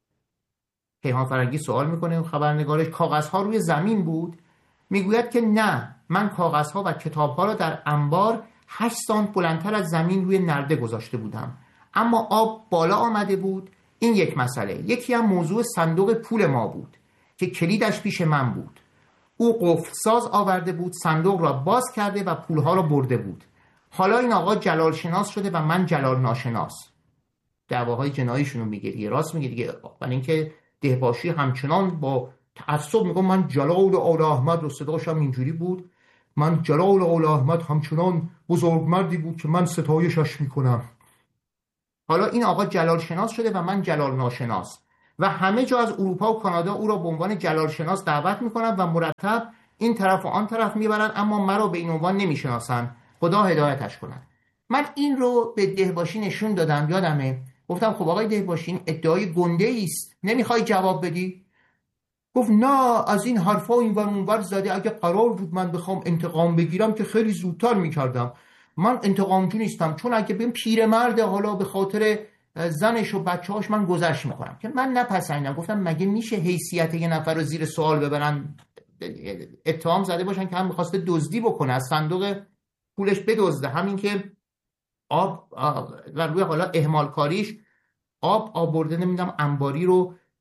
کیهان فرهنگی سوال میکنه خبرنگارش کاغذها روی زمین بود؟ میگوید که نه، من کاغذها و کتابها را در انبار هشت سانت بلندتر از زمین روی نرده گذاشته بودم، اما آب بالا آمده بود. این یک مسئله. یکی هم موضوع صندوق پول ما بود که کلیدش پیش من بود. او قفل ساز آورده بود، صندوق را باز کرده و پولها را برده بود. حالا این آقا جلال شناس شده و من جلال ناشناس. دعواهای جناییشون رو میگه دیگه، راست میگه دیگه. ولی اینکه دهباشی همچنان با تعصب میگه من جلال آل احمد، و صداش هم اینجوری بود، من جلال آل احمد همچنان بزرگمردی بود که من ستایشش میکنم. حالا این آقا جلال شناس شده و من جلال ناشناس و همه جا از اروپا و کانادا او را به عنوان جلال شناس دعوت میکنن و مرتب این طرف و آن طرف میبرن، اما مرا به این عنوان نمیشناسن. خدا هدایتش کنن. من این رو به دهباشی نشون دادم، یادمه گفتم خب آقای دهباشی این ادعای گنده است، نمیخوای جواب بدی؟ گفت نه، از این حرفا این ور اون ور زده، اگه قرار بود من بخوام انتقام بگیرم که خیلی زودتر میکردم. من انتقامجو نیستم، چون اگه بهم پیرمرد حالا به خاطر زنش و بچه‌هاش من گذشت میکنم که من نپسندم. گفتم مگه میشه حیثیت یه نفر رو زیر سوال ببرن، اتهام زده باشن که هم میخواسته دزدی بکنه، از صندوق پولش بدزده. همین که آب و روی حالا اهمال کاریش آب آورده نمیدونم انباری رو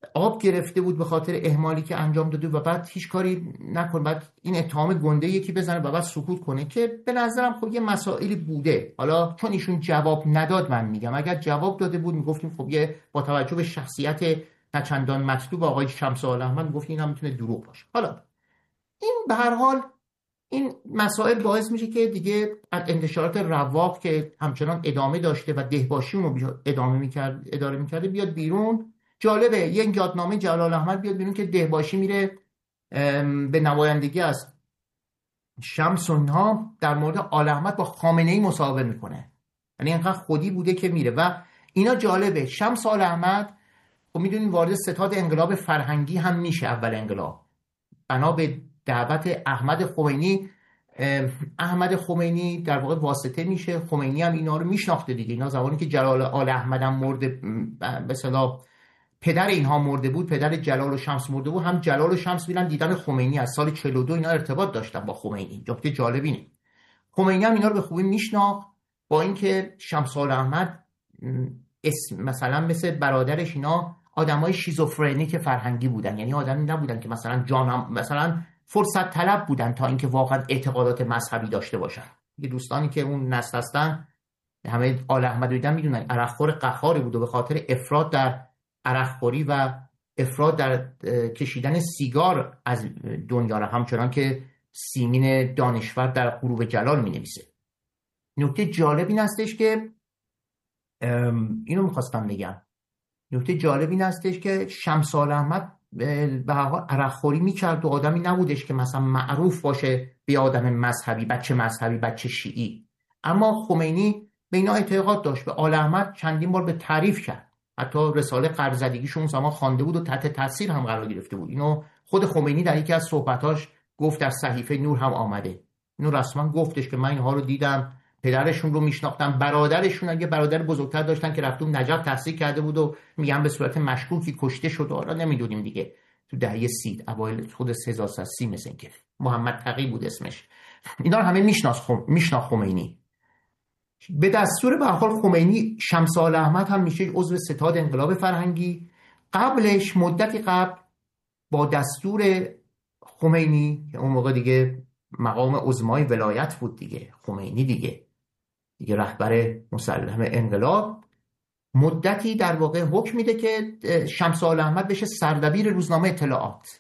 آب گرفته بود به خاطر اهمالی که انجام داده و بعد هیچ کاری نکنه، بعد این اتهام گنده یکی بزنه و بعد سکوت کنه، که به نظرم خب یه مسائلی بوده. حالا چون ایشون جواب نداد، من میگم اگر جواب داده بود میگفتیم خب یه با توجه به شخصیت نچندان مطلوب آقای شمس آلاحمد میگفتیم این هم میتونه دروغ باشه. حالا این به هر حال این مسائل باعث میشه که دیگه انتشارات رواق که همچنان ادامه داشته و دهباشی اونو ادامه میکرد اداره میکرده بیاد بیرون. جالبه یک یادنامه جلال احمد بیاد بیرون که دهباشی میره به نمایندگی از شمس اونها در مورد آل احمد با خامنه ای مصاحبه میکنه. یعنی اینقدر خودی بوده که میره و اینا. جالبه شمس آل احمد خب میدونین وارد ستاد انقلاب فرهنگی هم میشه. اول انقلاب بنا به دعوت احمد خمینی، احمد خمینی در واقع واسطه میشه. خمینی هم اینا رو میشناخته دیگه. اینا زمانی که جلال آل احمد هم مرده، به اصطلاح پدر اینها مرده بود، پدر جلال و شمس مرده بود، هم جلال و شمس میرن دیدن خمینی. از سال چهل و دو اینا ارتباط داشتن با خمینی. نکته جالب اینه خمینی هم اینا رو به خوبی میشناخت، با اینکه شمس آل احمد اسم مثلا مثل برادرش اینا آدمای شیزوفرنیک فرهنگی بودن. یعنی آدمی نبودن که مثلا جانم مثلا فرصت طلب بودن تا اینکه واقعا اعتقادات مذهبی داشته باشن. یه دوستانی که اون نسل هستن همه آل احمد دیدن میدونن عرقخور قهاری بود و به خاطر افراط در عرقخوری و افراط در کشیدن سیگار از دنیا را، همچنان که سیمین دانشور در غروب جلال می نویسه. نکته جالب این هستش که اینو میخواستم بگم، نکته جالب این هستش که شمس آل احمد به هر حال عرقخوری میکرد و آدمی نبودش که مثلا معروف باشه به آدم مذهبی، بچه مذهبی، بچه شیعی. اما خمینی به اینا اعتقاد داشت. به آل احمد چندین بار به تعریف کرد، حتی رساله قرض‌زدگیش اون زمان خوانده بود و تحت تاثیر هم قرار گرفته بود. اینو خود خمینی در یکی از صحبتاش گفت، در صحیفه نور هم آمده. اینو رسما گفتش که من اینها رو دیدم، پدرشون رو میشناختم، برادرشون اگه برادر بزرگتر داشتن که رفتم نجف تحصیل کرده بود و میگن به صورت مشکوکی کشته شد. حالا نمیدونیم دیگه. تو دهه سی اوایل خود هزار و سیصد و سی مثل اینکه محمد تقی بود اسمش. اینا رو همه میشناس خم... میشناخت خمینی. به دستور به هر حال خمینی شمس آل احمد هم میشه عضو ستاد انقلاب فرهنگی. قبلش مدتی قبل با دستور خمینی که اون موقع دیگه مقام عظمای ولایت بود دیگه، خمینی دیگه دیگه رهبر مسلم انقلاب، مدتی در واقع حکم میده که شمس آل احمد بشه سردبیر روزنامه اطلاعات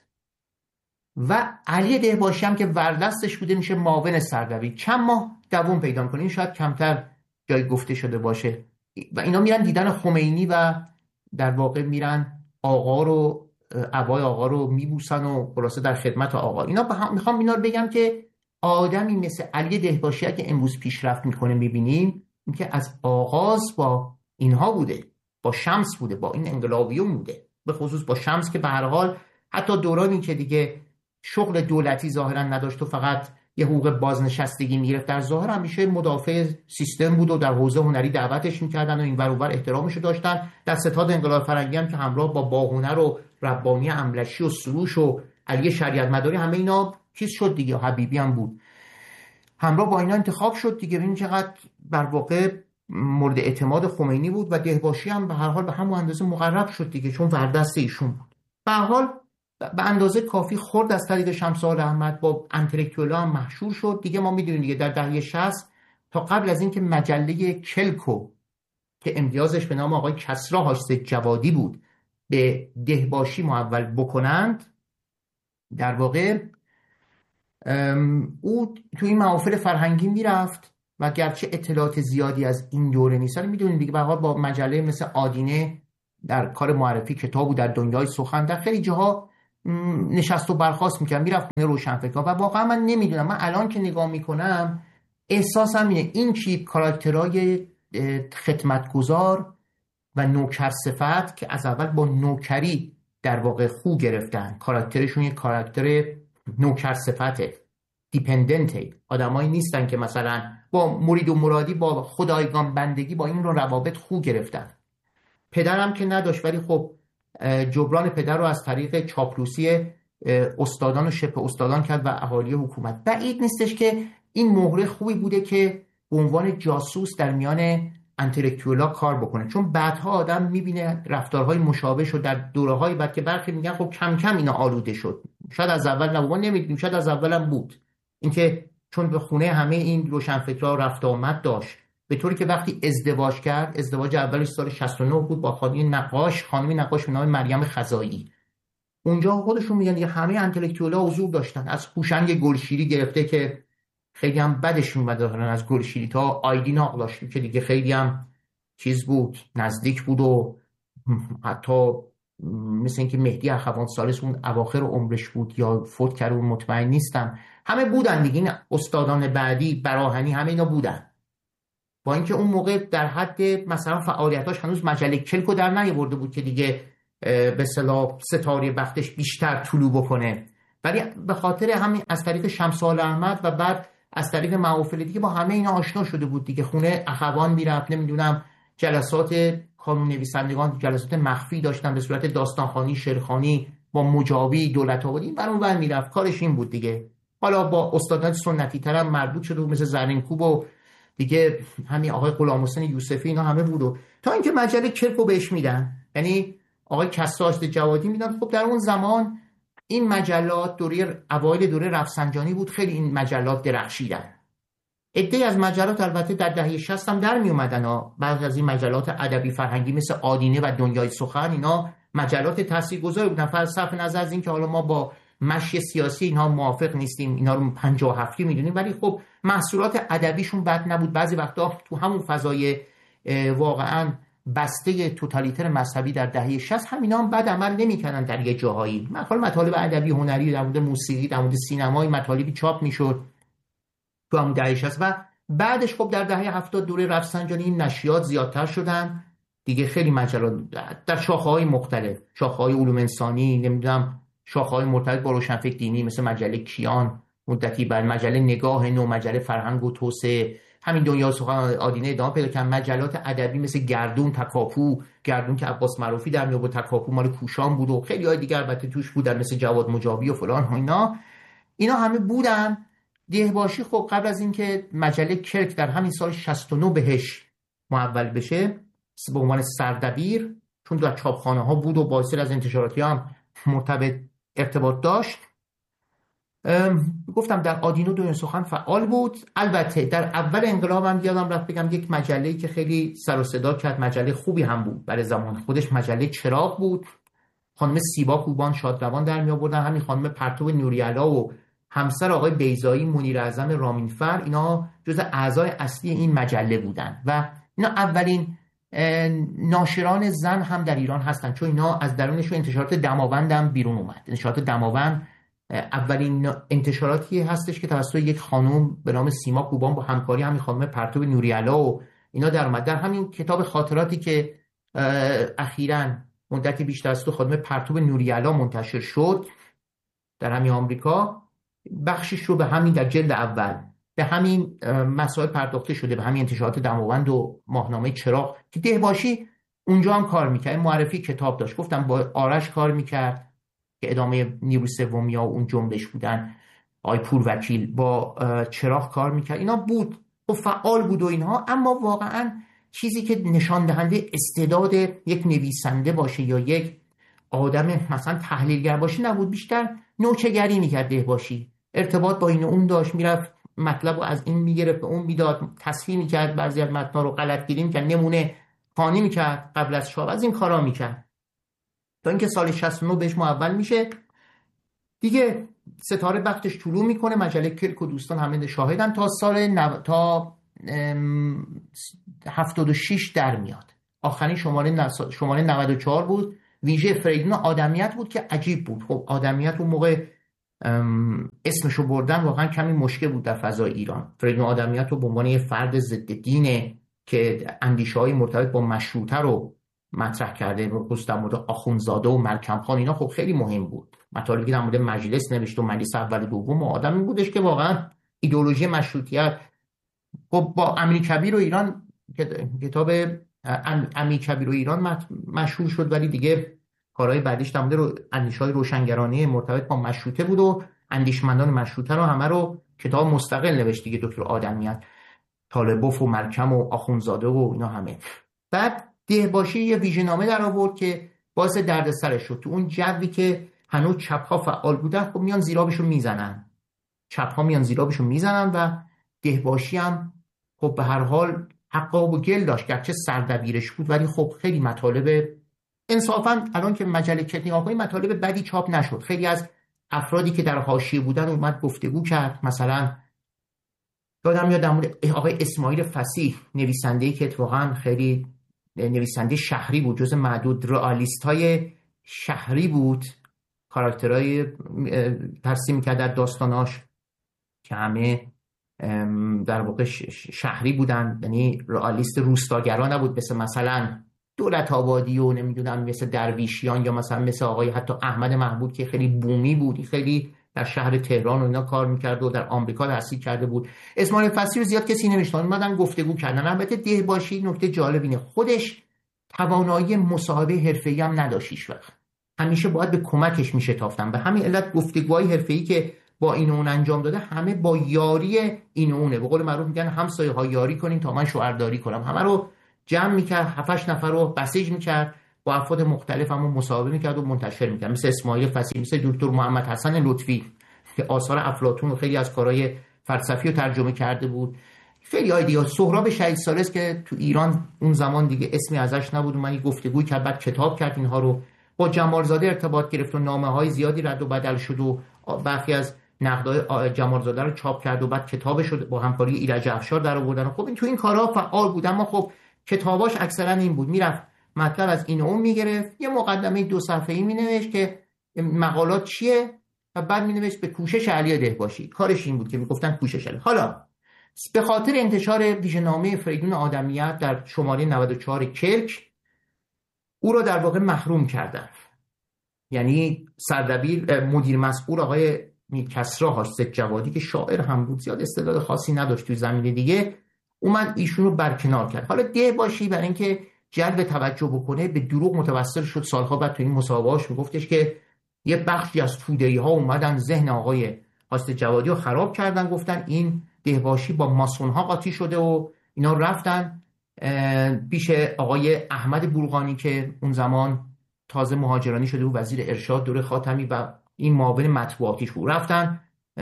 و علی دهباشی هم که وردستش بوده میشه معاون سردبیر. چند ماه دوام پیدا کنین، شاید کمتر جای گفته شده باشه. و اینا میرن دیدن خمینی و در واقع میرن آقا رو، عبای آقا رو میبوسن و خلاصه در خدمت آقا. اینا هم میخوام اینا رو بگم که آدمی مثل علی دهباشی که امروز پیشرفت میکنه میبینیم که از آغاز با اینها بوده، با شمس بوده، با این انقلابیون بوده، به خصوص با شمس که به هر حال حتی دورانی که دیگه شغل دولتی ظاهرا نداشت و فقط یه حقوق بازنشستگی میگرفت، در ظاهر همیشه مدافع سیستم بود و در حوزه هنری دعوتش میکردن و این ور اون ور احترامش داشتن. در ستاد انقلاب فرهنگی هم که همراه با باهنر و ربانی املشی و سروش و علی شریعت مداری همه اینا چیز شد دیگه، حبیبی هم بود، همراه با اینا انتخاب شد دیگه. ببین چقدر در واقع مورد اعتماد خمینی بود و دهباشی هم به هر حال به همون اندازه مقرب شد دیگه، چون وردست ایشون بود. به هر حال به اندازه کافی خورد از طریق شمس آل احمد با انتلکتوئلا هم مشهور شد دیگه. ما میدونیم دیگه در دهه شصت تا قبل از اینکه مجله کلکو که امتیازش به نام آقای کسری حاجی جوادی بود به دهباشی محول بکنند، در واقع او تو این محافل فرهنگی میرفت و گرچه اطلاعات زیادی از این دوره نیست، ولی میدونیم دیگه به هر حال با مجله مثل آدینه در کار معرفی کتاب و در دنیای سخن در خیلی جاها نشست و برخاست میکنم، میرفت خونه روشنفکران. و واقعا من نمیدونم، من الان که نگاه میکنم احساسم اینه این چیپ کاراکترهای خدمتگزار و نوکر صفت که از اول با نوکری در واقع خو گرفتن، کاراکترشون یه کاراکتر نوکر صفته، دیپندنته، آدمایی نیستن که مثلا با مرید و مرادی با خدایگان بندگی با این رو روابط خو گرفتن. پدرم که نداشت، ولی خب جبران پدر رو از طریق چاپلوسی استادان و شبه استادان کرد و اهالی حکومت. بعید نیستش که این مهره خوبی بوده که به عنوان جاسوس در میان انتלקچوالا کار بکنه، چون بعدها آدم میبینه رفتارهای مشابه شد در دوره‌های بعد که برخی میگن خب کم کم اینا آلوده شد، شاید از اول نبود، نمیدونیم، شاید از اول هم بود، اینکه چون به خونه همه این روشنفکرها رفت آمد داشت، به طوری که وقتی ازدواج کرد، ازدواج اولش سال شصت و نه بود با خانمی نقاش، خانمی نقاش به نام مریم خزائی. اونجا خودشون میگن دیگه همه انتלקچوالا حضور داشتن، از هوشنگ گلشیری گرفته که خیلی هم بدش اومد از گلشیری تا آیدین آقلاشی که دیگه خیلی هم چیز بود، نزدیک بود و حتی مثل اینکه مهدی اخوان ثالث اون اواخر عمرش بود یا فوت کرد و مطمئن نیستم، همه بودن دیگه، این استادان بعدی براهنی همه اینا بودن، با اینکه اون موقع در حد مثلا فعالیتاش هنوز مجله کلکو در نیاورده بود که دیگه به اصطلاح ستاره بختش بیشتر طلوع بکنه، ولی به خاطر همین از طریق شمسال احمد و بعد از طریق محافل دیگه با همه اینا آشنا شده بود دیگه، خونه اخوان میرفت، نمیدونم جلسات کانون نویسندگان، جلسات مخفی داشتن به صورت داستانخوانی، شعرخوانی با مجاوی، دولت آبادی بر اون ور میرفت، کارش این بود دیگه. حالا با استادان سنتی تر هم مربوط شده بود مثل زرینکوب و دیگه همین آقای غلامحسین یوسفی، اینا همه بود و تا اینکه مجله کرکو بهش میدن، یعنی آقای کساشت جوادی میدن. خب در اون زمان این مجلات دوره اوایل دوره رفسنجانی بود، خیلی این مجلات درخشیدن. عده‌ای از مجلات البته در دهه شصت هم در می اومدن ها، بعضی از این مجلات ادبی فرهنگی مثل آدینه و دنیای سخن، اینا مجلات تاثیرگذاری بودن. فلسفه نظر از این که حالا ما با مشی سیاسی اینها موافق نیستیم، اینا رو پنجاه و هفت میدونیم، ولی خب محصولات ادبیشون بد نبود. بعضی وقتا تو همون فضای واقعا بسته توتالیتر مذهبی در دهه شصت همینا هم بد عمل نمی‌کردن در یه جاهایی. مثلا مطالب ادبی هنری در مورد موسیقی، در مورد سینمای مطالبی چاپ میشد تو همون دهه شصت و بعدش خب در دهه هفتاد دوره رفسنجانی این نشریات زیادتر شدن دیگه، خیلی مجلات در شاخه‌های مختلف، شاخه‌های علوم انسانی، نمیدونم شاخه‌های مرتبط با روشنفکر دینی مثل مجله کیان مدتی بعد، مجله نگاه نو، مجله فرهنگ و توسعه، همین دنیا سخن آدینه ادامه پیدا کرد. مجلات ادبی مثل گردون، تکاپو، گردون که عباس معروفی در میاد، تکاپو مال کوشان بود و خیلی های دیگر البته توش بودن مثل جواد مجابی و فلان و اینا، اینا همه بودن. دهباشی خب قبل از اینکه مجله کرک در همین سال شصت و نه بهش محول بشه به عنوان سردبیر، چون در چاپخانه ها بود و با سری از انتشاراتی هم مرتبط ارتباط داشت، گفتم در آدینو دنیای سخن فعال بود. البته در اول انقلاب هم یادم رفت بگم یک مجله‌ای که خیلی سر و صدا کرد، مجله خوبی هم بود برای زمان خودش، مجله چراغ بود، خانم سیبا کوبان شادروان در می آوردن، همین خانم پرتو نوری‌علا و همسر آقای بیضایی منیر اعظم رامینفر، اینا جزء اعضای اصلی این مجله بودن و اینا اولین ناشران زن هم در ایران هستن، چون اینا از درونشون انتشارات دماوند هم بیرون اومد. انتشارات دماوند اولین انتشاراتی هستش که توسط یک خانم به نام سیما کوبان با همکاری همین خانم پرتو نوری‌علا و اینا در اومد. در همین کتاب خاطراتی که اخیراً مدتی بیشتر از تو خانم پرتو نوری‌علا منتشر شد در همین آمریکا، بخشش رو به همین در جلد اول به همین مسائل پرداخته شده، به همین انتشارات دماوند و ماهنامه چراغ که دهباشی اونجا هم کار میکرد، معرفی کتاب داشت. گفتم با آرش کار میکرد که ادامه نیروی سومیا و اون جنبش بودن، آقای پوروکیل با چراغ کار میکرد، اینا بود و فعال بود و اینها. اما واقعا چیزی که نشان دهنده استعداد یک نویسنده باشه یا یک آدم مثلا تحلیلگر باشه نبود، بیشتر نوچه‌گری میکرد دهباشی، ارتباط با این و اون داشت، میرفت مطلب رو از این میگرفت به اون میداد، تصحیح میکرد، بعضی از متن‌ها رو غلط‌گیری میکرد، نمونه خوانی میکرد قبل از چاپ، از این کارا میکرد تا اینکه سال شصت و نه بهش محول میشه دیگه. ستاره بختش طلوع میکنه، مجله کلک و دوستان همه شاهدن، تا سال نو... تا هفتاد و شش در میاد. آخرین شماره نس... شماره نود و چهار بود، ویژه فریدون آدمیت بود که عجیب بود. خب آدمیت اون موقع اسمشو بردن واقعا کمی مشکل بود در فضای ایران. فریدون آدمیت رو به عنوان یه فرد ضد دینه که اندیشه‌های مرتبط با مشروطه رو مطرح کرده، خصوصا در مورد آخوندزاده و ملکم خان، اینا خب خیلی مهم بود. مطالبی در مورد مجلس نوشت و مجلس اول دوم و آدمی بودش که واقعا ایدئولوژی مشروطیت خب با امیر کبیر و ایران، کتاب امیر کبیر و ایران مشهور شد، ولی دیگه کارهای بعدیش در مورد اندیشه‌های روشنگرانه مرتبط با مشروطه بود و اندیشمندان مشروطه رو همه رو کتاب مستقل نوشت دیگه دکتر آدمیت. طالبوف و ملکم و آخونزاده و اینا همه. بعد دهباشی یه ویژه‌نامه در آورد که باعث دردسر شد. تو اون جوی که هنوز چپ‌ها فعال بودن، خب میان زیرابشو میزنن، چپ‌ها میان زیرابشو میزنن و دهباشی هم خب به هر حال حق و گل داشت، گرچه سردبیرش بود، ولی خب خیلی مطالب انصافاً الان که مجله کت نگاه کنید مطالب بدی چاپ نشد. خیلی از افرادی که در حاشیه بودن اومد گفتگو کرد. مثلا یادم میاد در مورد آقای اسماعیل فصیح، نویسنده‌ای که اتفاقاً خیلی نویسنده شهری بود، جز معدود رئالیست‌های شهری بود، کاراکترهای ترسیم می‌کرد در داستاناش که همه در واقع شهری بودن، یعنی رئالیست روستاگرا نبود مثل مثلا دولت آبادی و نمیدونم مثل درویشیان یا مثلا مثل آقای حتی احمد محمود که خیلی بومی بود، خیلی در شهر تهران و اینا کار میکرد و در آمریکا تحصیل کرده بود. اسماعیل فصیح رو زیاد کسی نمیشناسه، اومدن گفتگو کردن. البته دهباشی نکته جالب اینه خودش توانایی مصاحبه حرفه‌ای هم نداشت هیچ وقت، همیشه باید به کمکش میشتافتن. به همین علت گفتگوهای حرفه‌ای که با این و اون انجام داده همه با یاری این و اونه، به قول معروف میگن همسایه ها یاری کنین تا من شوهرداری کنم. همه رو جمع میکرد، هفتش نفر رو بسیج میکرد، با افراد مختلف هم مصاحبه میکرد و منتشر میکرد، مثل اسماعیل فصیح، مثل دکتر محمد حسن لطفی که آثار افلاطون و خیلی از کارهای فلسفی رو ترجمه کرده بود. خیلی های دیگه، سهراب شهید ثالث که تو ایران اون زمان دیگه اسمی ازش نبود، من گفتگوی کرد، بعد کتاب کرد اینها رو. با جمالزاده ارتباط گرفت و نامه‌های زیادی رد و بدل شد و برخی از نقدای جمالزاده رو چاپ کرد و بعد کتابش رو با همکاری ایرج افشار در آوردن. خب این تو این کارها فعال بود، اما خب کتاباش اکثرا این بود، میرفت مطلب از این و اون میگرفت، یه مقدمه دو صفحه‌ای مینوشت که مقالات چیه و بعد مینوشت به کوشش علی دهباشی. کارش این بود که میگفتن کوشش علی. حالا به خاطر انتشار ویژه‌نامه فریدون آدمیت در شماره نود و چهار کلک او را در واقع محروم کردن، یعنی سردبیر مدیر مسئول آقای کسری حاجی جوادی که شاعر هم بود، زیاد استعداد خاصی نداشت توی زمینه دیگه، اومد ایشون رو برکنار کرد. حالا دهباشی برای اینکه جلب توجه بکنه به دروغ متوسل شد. سالها بعد تو این مصاحبه‌اش میگفتش که یه بخشی از توده‌ای‌ها اومدن ذهن آقای حاجی جوادی رو خراب کردن، گفتن این دهباشی با ماسون‌ها قاطی شده و اینا رفتن پیش آقای احمد بورقانی که اون زمان تازه مهاجرانی شده بود، وزیر ارشاد دوره خاتمی و این معاون مطبوعاتیش بود. رفتن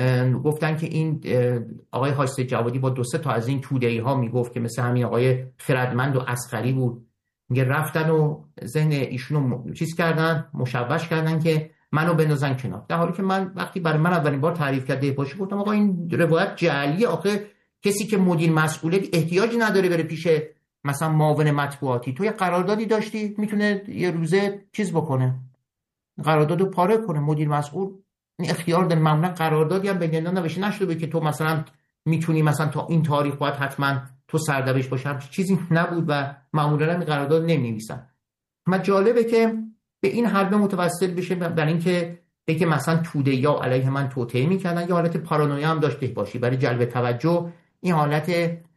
گفتن که این آقای حاجی جوادی با دو سه تا از این توده‌ای ها میگفت که مثل همین آقای خردمند و اصغری بود، میگه رفتن و ذهن ایشونو چیز کردن، مشوش کردن که منو بندازن کنار. در حالی که من وقتی برای من اولین بار تعریف کرد دهباشی گفتم آقا این روایت جعلیه، آخه کسی که مدیر مسئوله احتیاجی نداره بره پیش مثلا معاون مطبوعاتی. تو یه قراردادی داشتی، میتونه یه روزه چیز بکنه، قراردادو پاره کنه. مدیر مسئول این اختیار داره. معمولا قراردادی هم بین اینا نوشته نشده که تو مثلا میتونی مثلا تا این تاریخ باید حتما تو سردبیرش باشی، چیزی نبود و معمولا هم قرارداد نمی‌نویسن. ما جالبه که به این حرب متوسل بشه برای اینکه بگه مثلا توده یا علیه من توطئه میکردن. یه حالت پارانویا هم داشته باشی برای جلب توجه، این حالت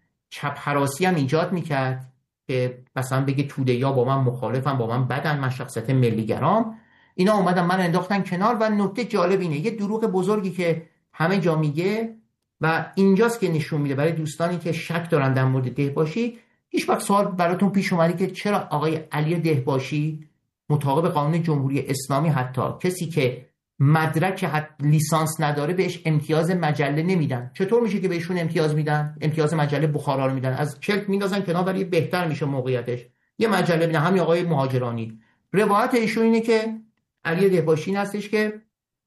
چپ هراسی هم ایجاد میکرد که مثلا بگه توده یا با من مخالفن، با من بدن، من شخصیت ملیگرام. اینا اومدن من انداختن کنار. و نکته جالب اینه یه دروغ بزرگی که همه جا میگه و اینجاست که نشون میده برای دوستانی که شک دارن در مورد دهباشی، هیچ وقت سوال براتون پیش اومده که چرا آقای علی دهباشی مطابق قانون جمهوری اسلامی حتی کسی که مدرک لیسانس نداره بهش امتیاز مجله نمیدن؟ چطور میشه که بهشون امتیاز میدن؟ امتیاز مجله بخارا رو میدن، از کلک میندازن کنار ولی بهتر میشه موقعیتش. یه مجله میدن، همین آقای مهاجرانی. روایت ایشون اینه که علی دهباشی این هستش که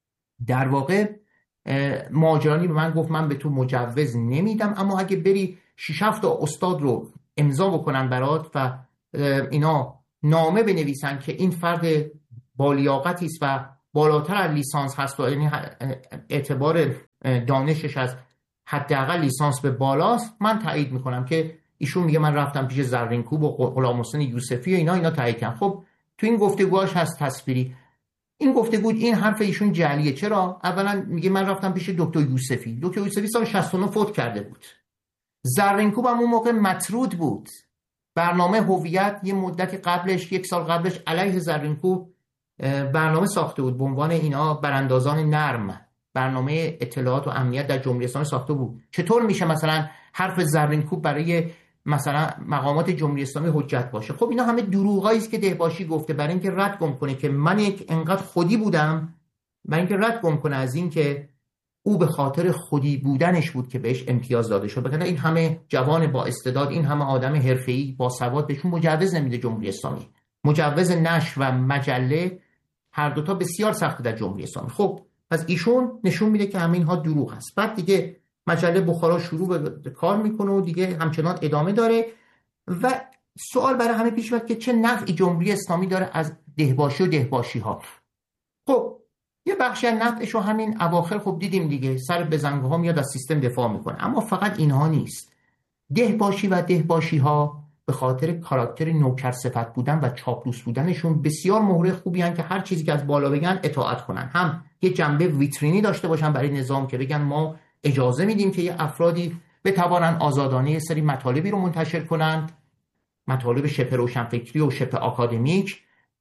در واقع مهاجرانی به من گفت من به تو مجوز نمیدم، اما اگه بری شش هفت تا استاد رو امضا بکنن برات و اینا نامه بنویسن که این فرد بالیاقتی است و بالاتر از لیسانس هست و یعنی اعتبار دانشش از حداقل لیسانس به بالاست، من تایید میکنم. که ایشون میگه من رفتم پیش زرینکوب و غلام حسین یوسفی و اینا اینا تایید کردن. خب تو این گفتگوهاش هست تصویری. این گفتگو این حرف ایشون جعلیه. چرا؟ اولا میگه من رفتم پیش دکتر یوسفی. دکتر یوسفی سال شصت و نه فوت کرده بود. زرینکوب هم اون موقع مطرود بود. برنامه هویت یه مدتی قبلش، یک سال قبلش علیه زرینکوب برنامه ساخته بود به عنوان اینا براندازان نرم. برنامه اطلاعات و امنیت در جمهوری اسلامی ساخته بود. چطور میشه مثلا حرف زرین کوب برای مثلا مقامات جمهوری اسلامی حجت باشه؟ خب اینا همه دروغایی است که دهباشی گفته برای اینکه رد گم کنه که من یک انقدر خودی بودم، برای اینکه رد گم کنه از این که او به خاطر خودی بودنش بود که بهش امتیاز داده شد. بگن این همه جوان با استعداد، این همه آدم حرفه‌ای با سواد بهشون مجوز نمیده جمهوری اسلامی. مجوز نشر و مجله هر دوتا بسیار سخته در جمهوری اسلامی. خب پس ایشون نشون میده که همین ها دروغ هست. بعد دیگه مجله بخارا شروع به کار میکنه و دیگه همچنان ادامه داره و سوال برای همه پیش میاد که چه نفعی جمهوری اسلامی داره از دهباشی و دهباشی ها. خب یه بخشی از نفعش رو همین اواخر خب دیدیم دیگه، سر بزنگاه ها میاد از سیستم دفاع میکنه. اما فقط اینها نیست. دهباشی و دهباشی ها به خاطر کاراکتر نوکر صفت بودن و چاپلوس بودنشون بسیار مهره خوبی هن که هر چیزی که از بالا بگن اطاعت کنن. هم یه جنبه ویترینی داشته باشن برای نظام که بگن ما اجازه میدیم که یه افرادی بتوانن آزادانه یه سری مطالبی رو منتشر کنند، مطالب شبه روشنفکری و شبه آکادمیک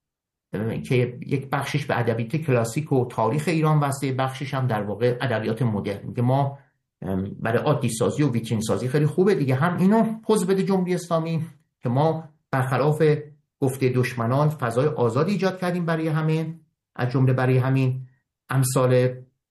که یک بخشش به ادبیات کلاسیک و تاریخ ایران واسه، بخشش هم در واقع ادبیات مدرن که ما برای عادی سازی و ویترین سازی خیلی خوبه دیگه. هم اینو پوز بده جمهوری اسلامی که ما برخلاف گفته دشمنان فضای آزادی ایجاد کردیم برای همه، از جمله برای همین امثال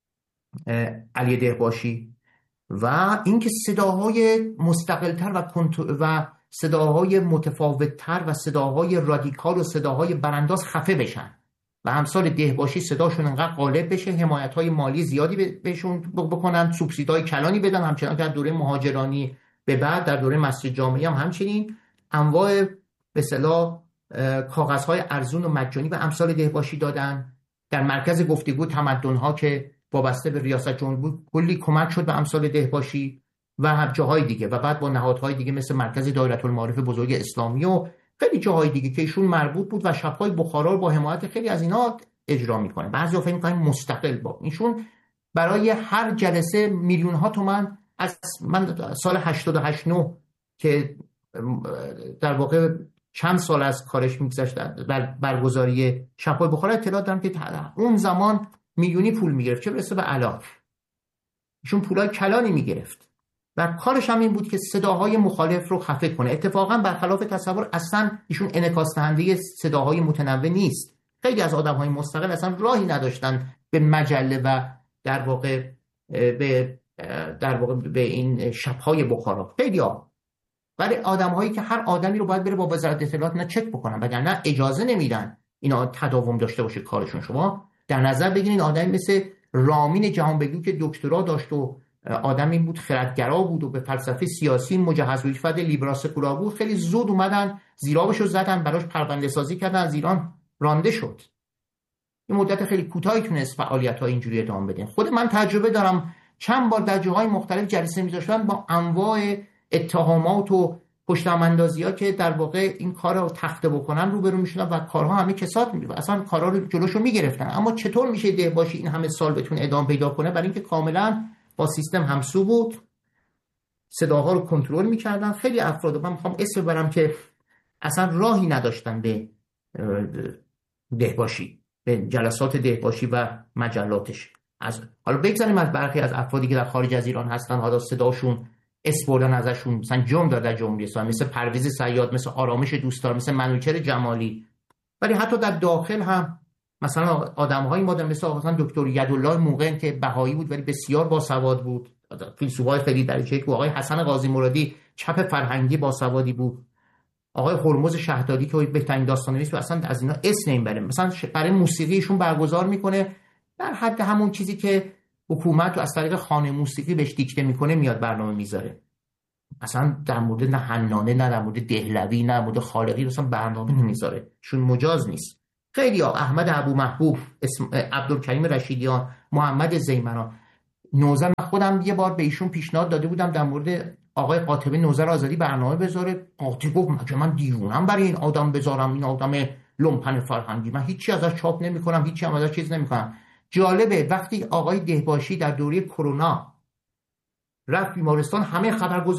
علی دهباشی، و اینکه صداهای مستقلتر و و صداهای متفاوتتر و صداهای رادیکال و صداهای برانداز خفه بشن و امثال دهباشی صداشون انقدر غالب بشه، حمایت‌های مالی زیادی بهشون بکنن، سوبسیدهای کلانی بدن، همچنان که در دوره مهاجرانی به بعد در دوره مسجد جامعی هم همچنین انواع به اصطلاح کاغذهای ارزون و مجانی به امثال دهباشی دادن. در مرکز گفتگو تمدن‌ها که وابسته به ریاست جمهوری بود کلی کمک شد به امثال دهباشی و هم جاهای دیگه، و بعد با نهادهای دیگه مثل مرکز دایره المعارف بزرگ اسلامی و خیلی جاهای دیگه که ایشون مربوط بود و شب‌های بخارا رو با حمایت خیلی از اینا اجرا میکنه. بعضی فکر می‌کنن مستقل با ایشون برای هر جلسه میلیون ها تومان. از من سال هشتاد و هشت نه که در واقع چند سال از کارش میگذشت بر برگزاری شب‌های بخارا اطلاعات دارم که اون زمان میلیونی پول میگرفت، چه برسه به الان. ایشون پولای کلانی میگرفت و کارش هم این بود که صداهای مخالف رو خفه کنه. اتفاقا برخلاف تصور اصلا ایشون انعکاس دهنده صداهای متنوع نیست. خیلی از آدم‌های مستقل اصلا راهی نداشتن به مجله و در واقع به در واقع به این شب‌های بخارا. خیلی ها ولی آدم‌هایی که هر آدمی رو باید بره با وزارت اطلاعات نه چک بکنن، وگرنه اجازه نمیدن اینا تداوم داشته باشه کارشون. شما در نظر بگیرید آدمی مثل رامین جهانبگو که دکترا داشت و آدمی بود خردگرا بود و به فلسفه سیاسی مجهز و ایفاد لیبرال سکولار بود، خیلی زود اومدن زیرابشو زدن، براش پرونده سازی کردن، از ایران رانده شد. این مدت خیلی کوتاهی تونست فعالیت‌ها اینجوری ادامه بده. خود من تجربه دارم، چند بار در جاهای مختلف جلسه می‌ذاشتن با انواع اتهامات و پشت‌اندازی‌ها که در واقع این کار رو تخته بکنن روبرو می‌شدن و کارها همه کساد می‌شد، اصلا کارا رو جلوشو می‌گرفتن. اما چطور میشه دهباشی این همه سال بتونه ادامه پیدا کنه؟ برای اینکه کاملا با سیستم همسو بود، صداها رو کنترل می‌کردن. خیلی افراد من می‌خوام اسم ببرم که اصلا راهی نداشتن به دهباشی، به جلسات دهباشی و مجلاتش. از حالا بگذاریم از برخی از افرادی که در خارج از ایران هستن، حالا صداشون اسپردن ازشون، مثلا جمع داد در جمهوری اسلامی، مثل پرویز صیاد، مثل آرامش دوستدار، مثل منوچهر جمالی. ولی حتی در داخل هم مثلا آدم‌هایی مادر مثل مثلا دکتر یدالله موقن که بهایی بود ولی بسیار باسواد بود، فیلسوفای خیلی درجه یک، و آقای حسن قاضی مرادی چپ فرهنگی باسوادی بود، آقای هرمز شهدادی که بهترین داستان‌نویس بود، اصلا از اینا اسم نمیبره. مثلا برای موسیقیشون برگزار میکنه در حد همون چیزی که حکومت از طریق خانه موسیقی بهش دیکته میکنه میاد برنامه میذاره. اصلا در مورد نه حنانه، نه در مورد دهلوی، نه در مورد خالقی اصلا برنامه نمیذاره، چون مجاز نیست. خیلی ها، احمد ابو محبوب، اسم عبدالکریم رشیدیان، محمد زیمنان، نوزر، من خودم یه بار به ایشون پیشنهاد داده بودم در مورد آقای قاطبه نوزر آزادی برنامه بذاره. قاطب گفت مگه من دیوونم برای این آدم بذارم، این آدم لومپن فرهنگی، من هیچی ازش چاپ نمی‌کنم، هیچی هم ازش چیز نمی‌کنم. جالبه وقتی آقای دهباشی در دوره کرونا رفت بیمارستان، همه خبرگزار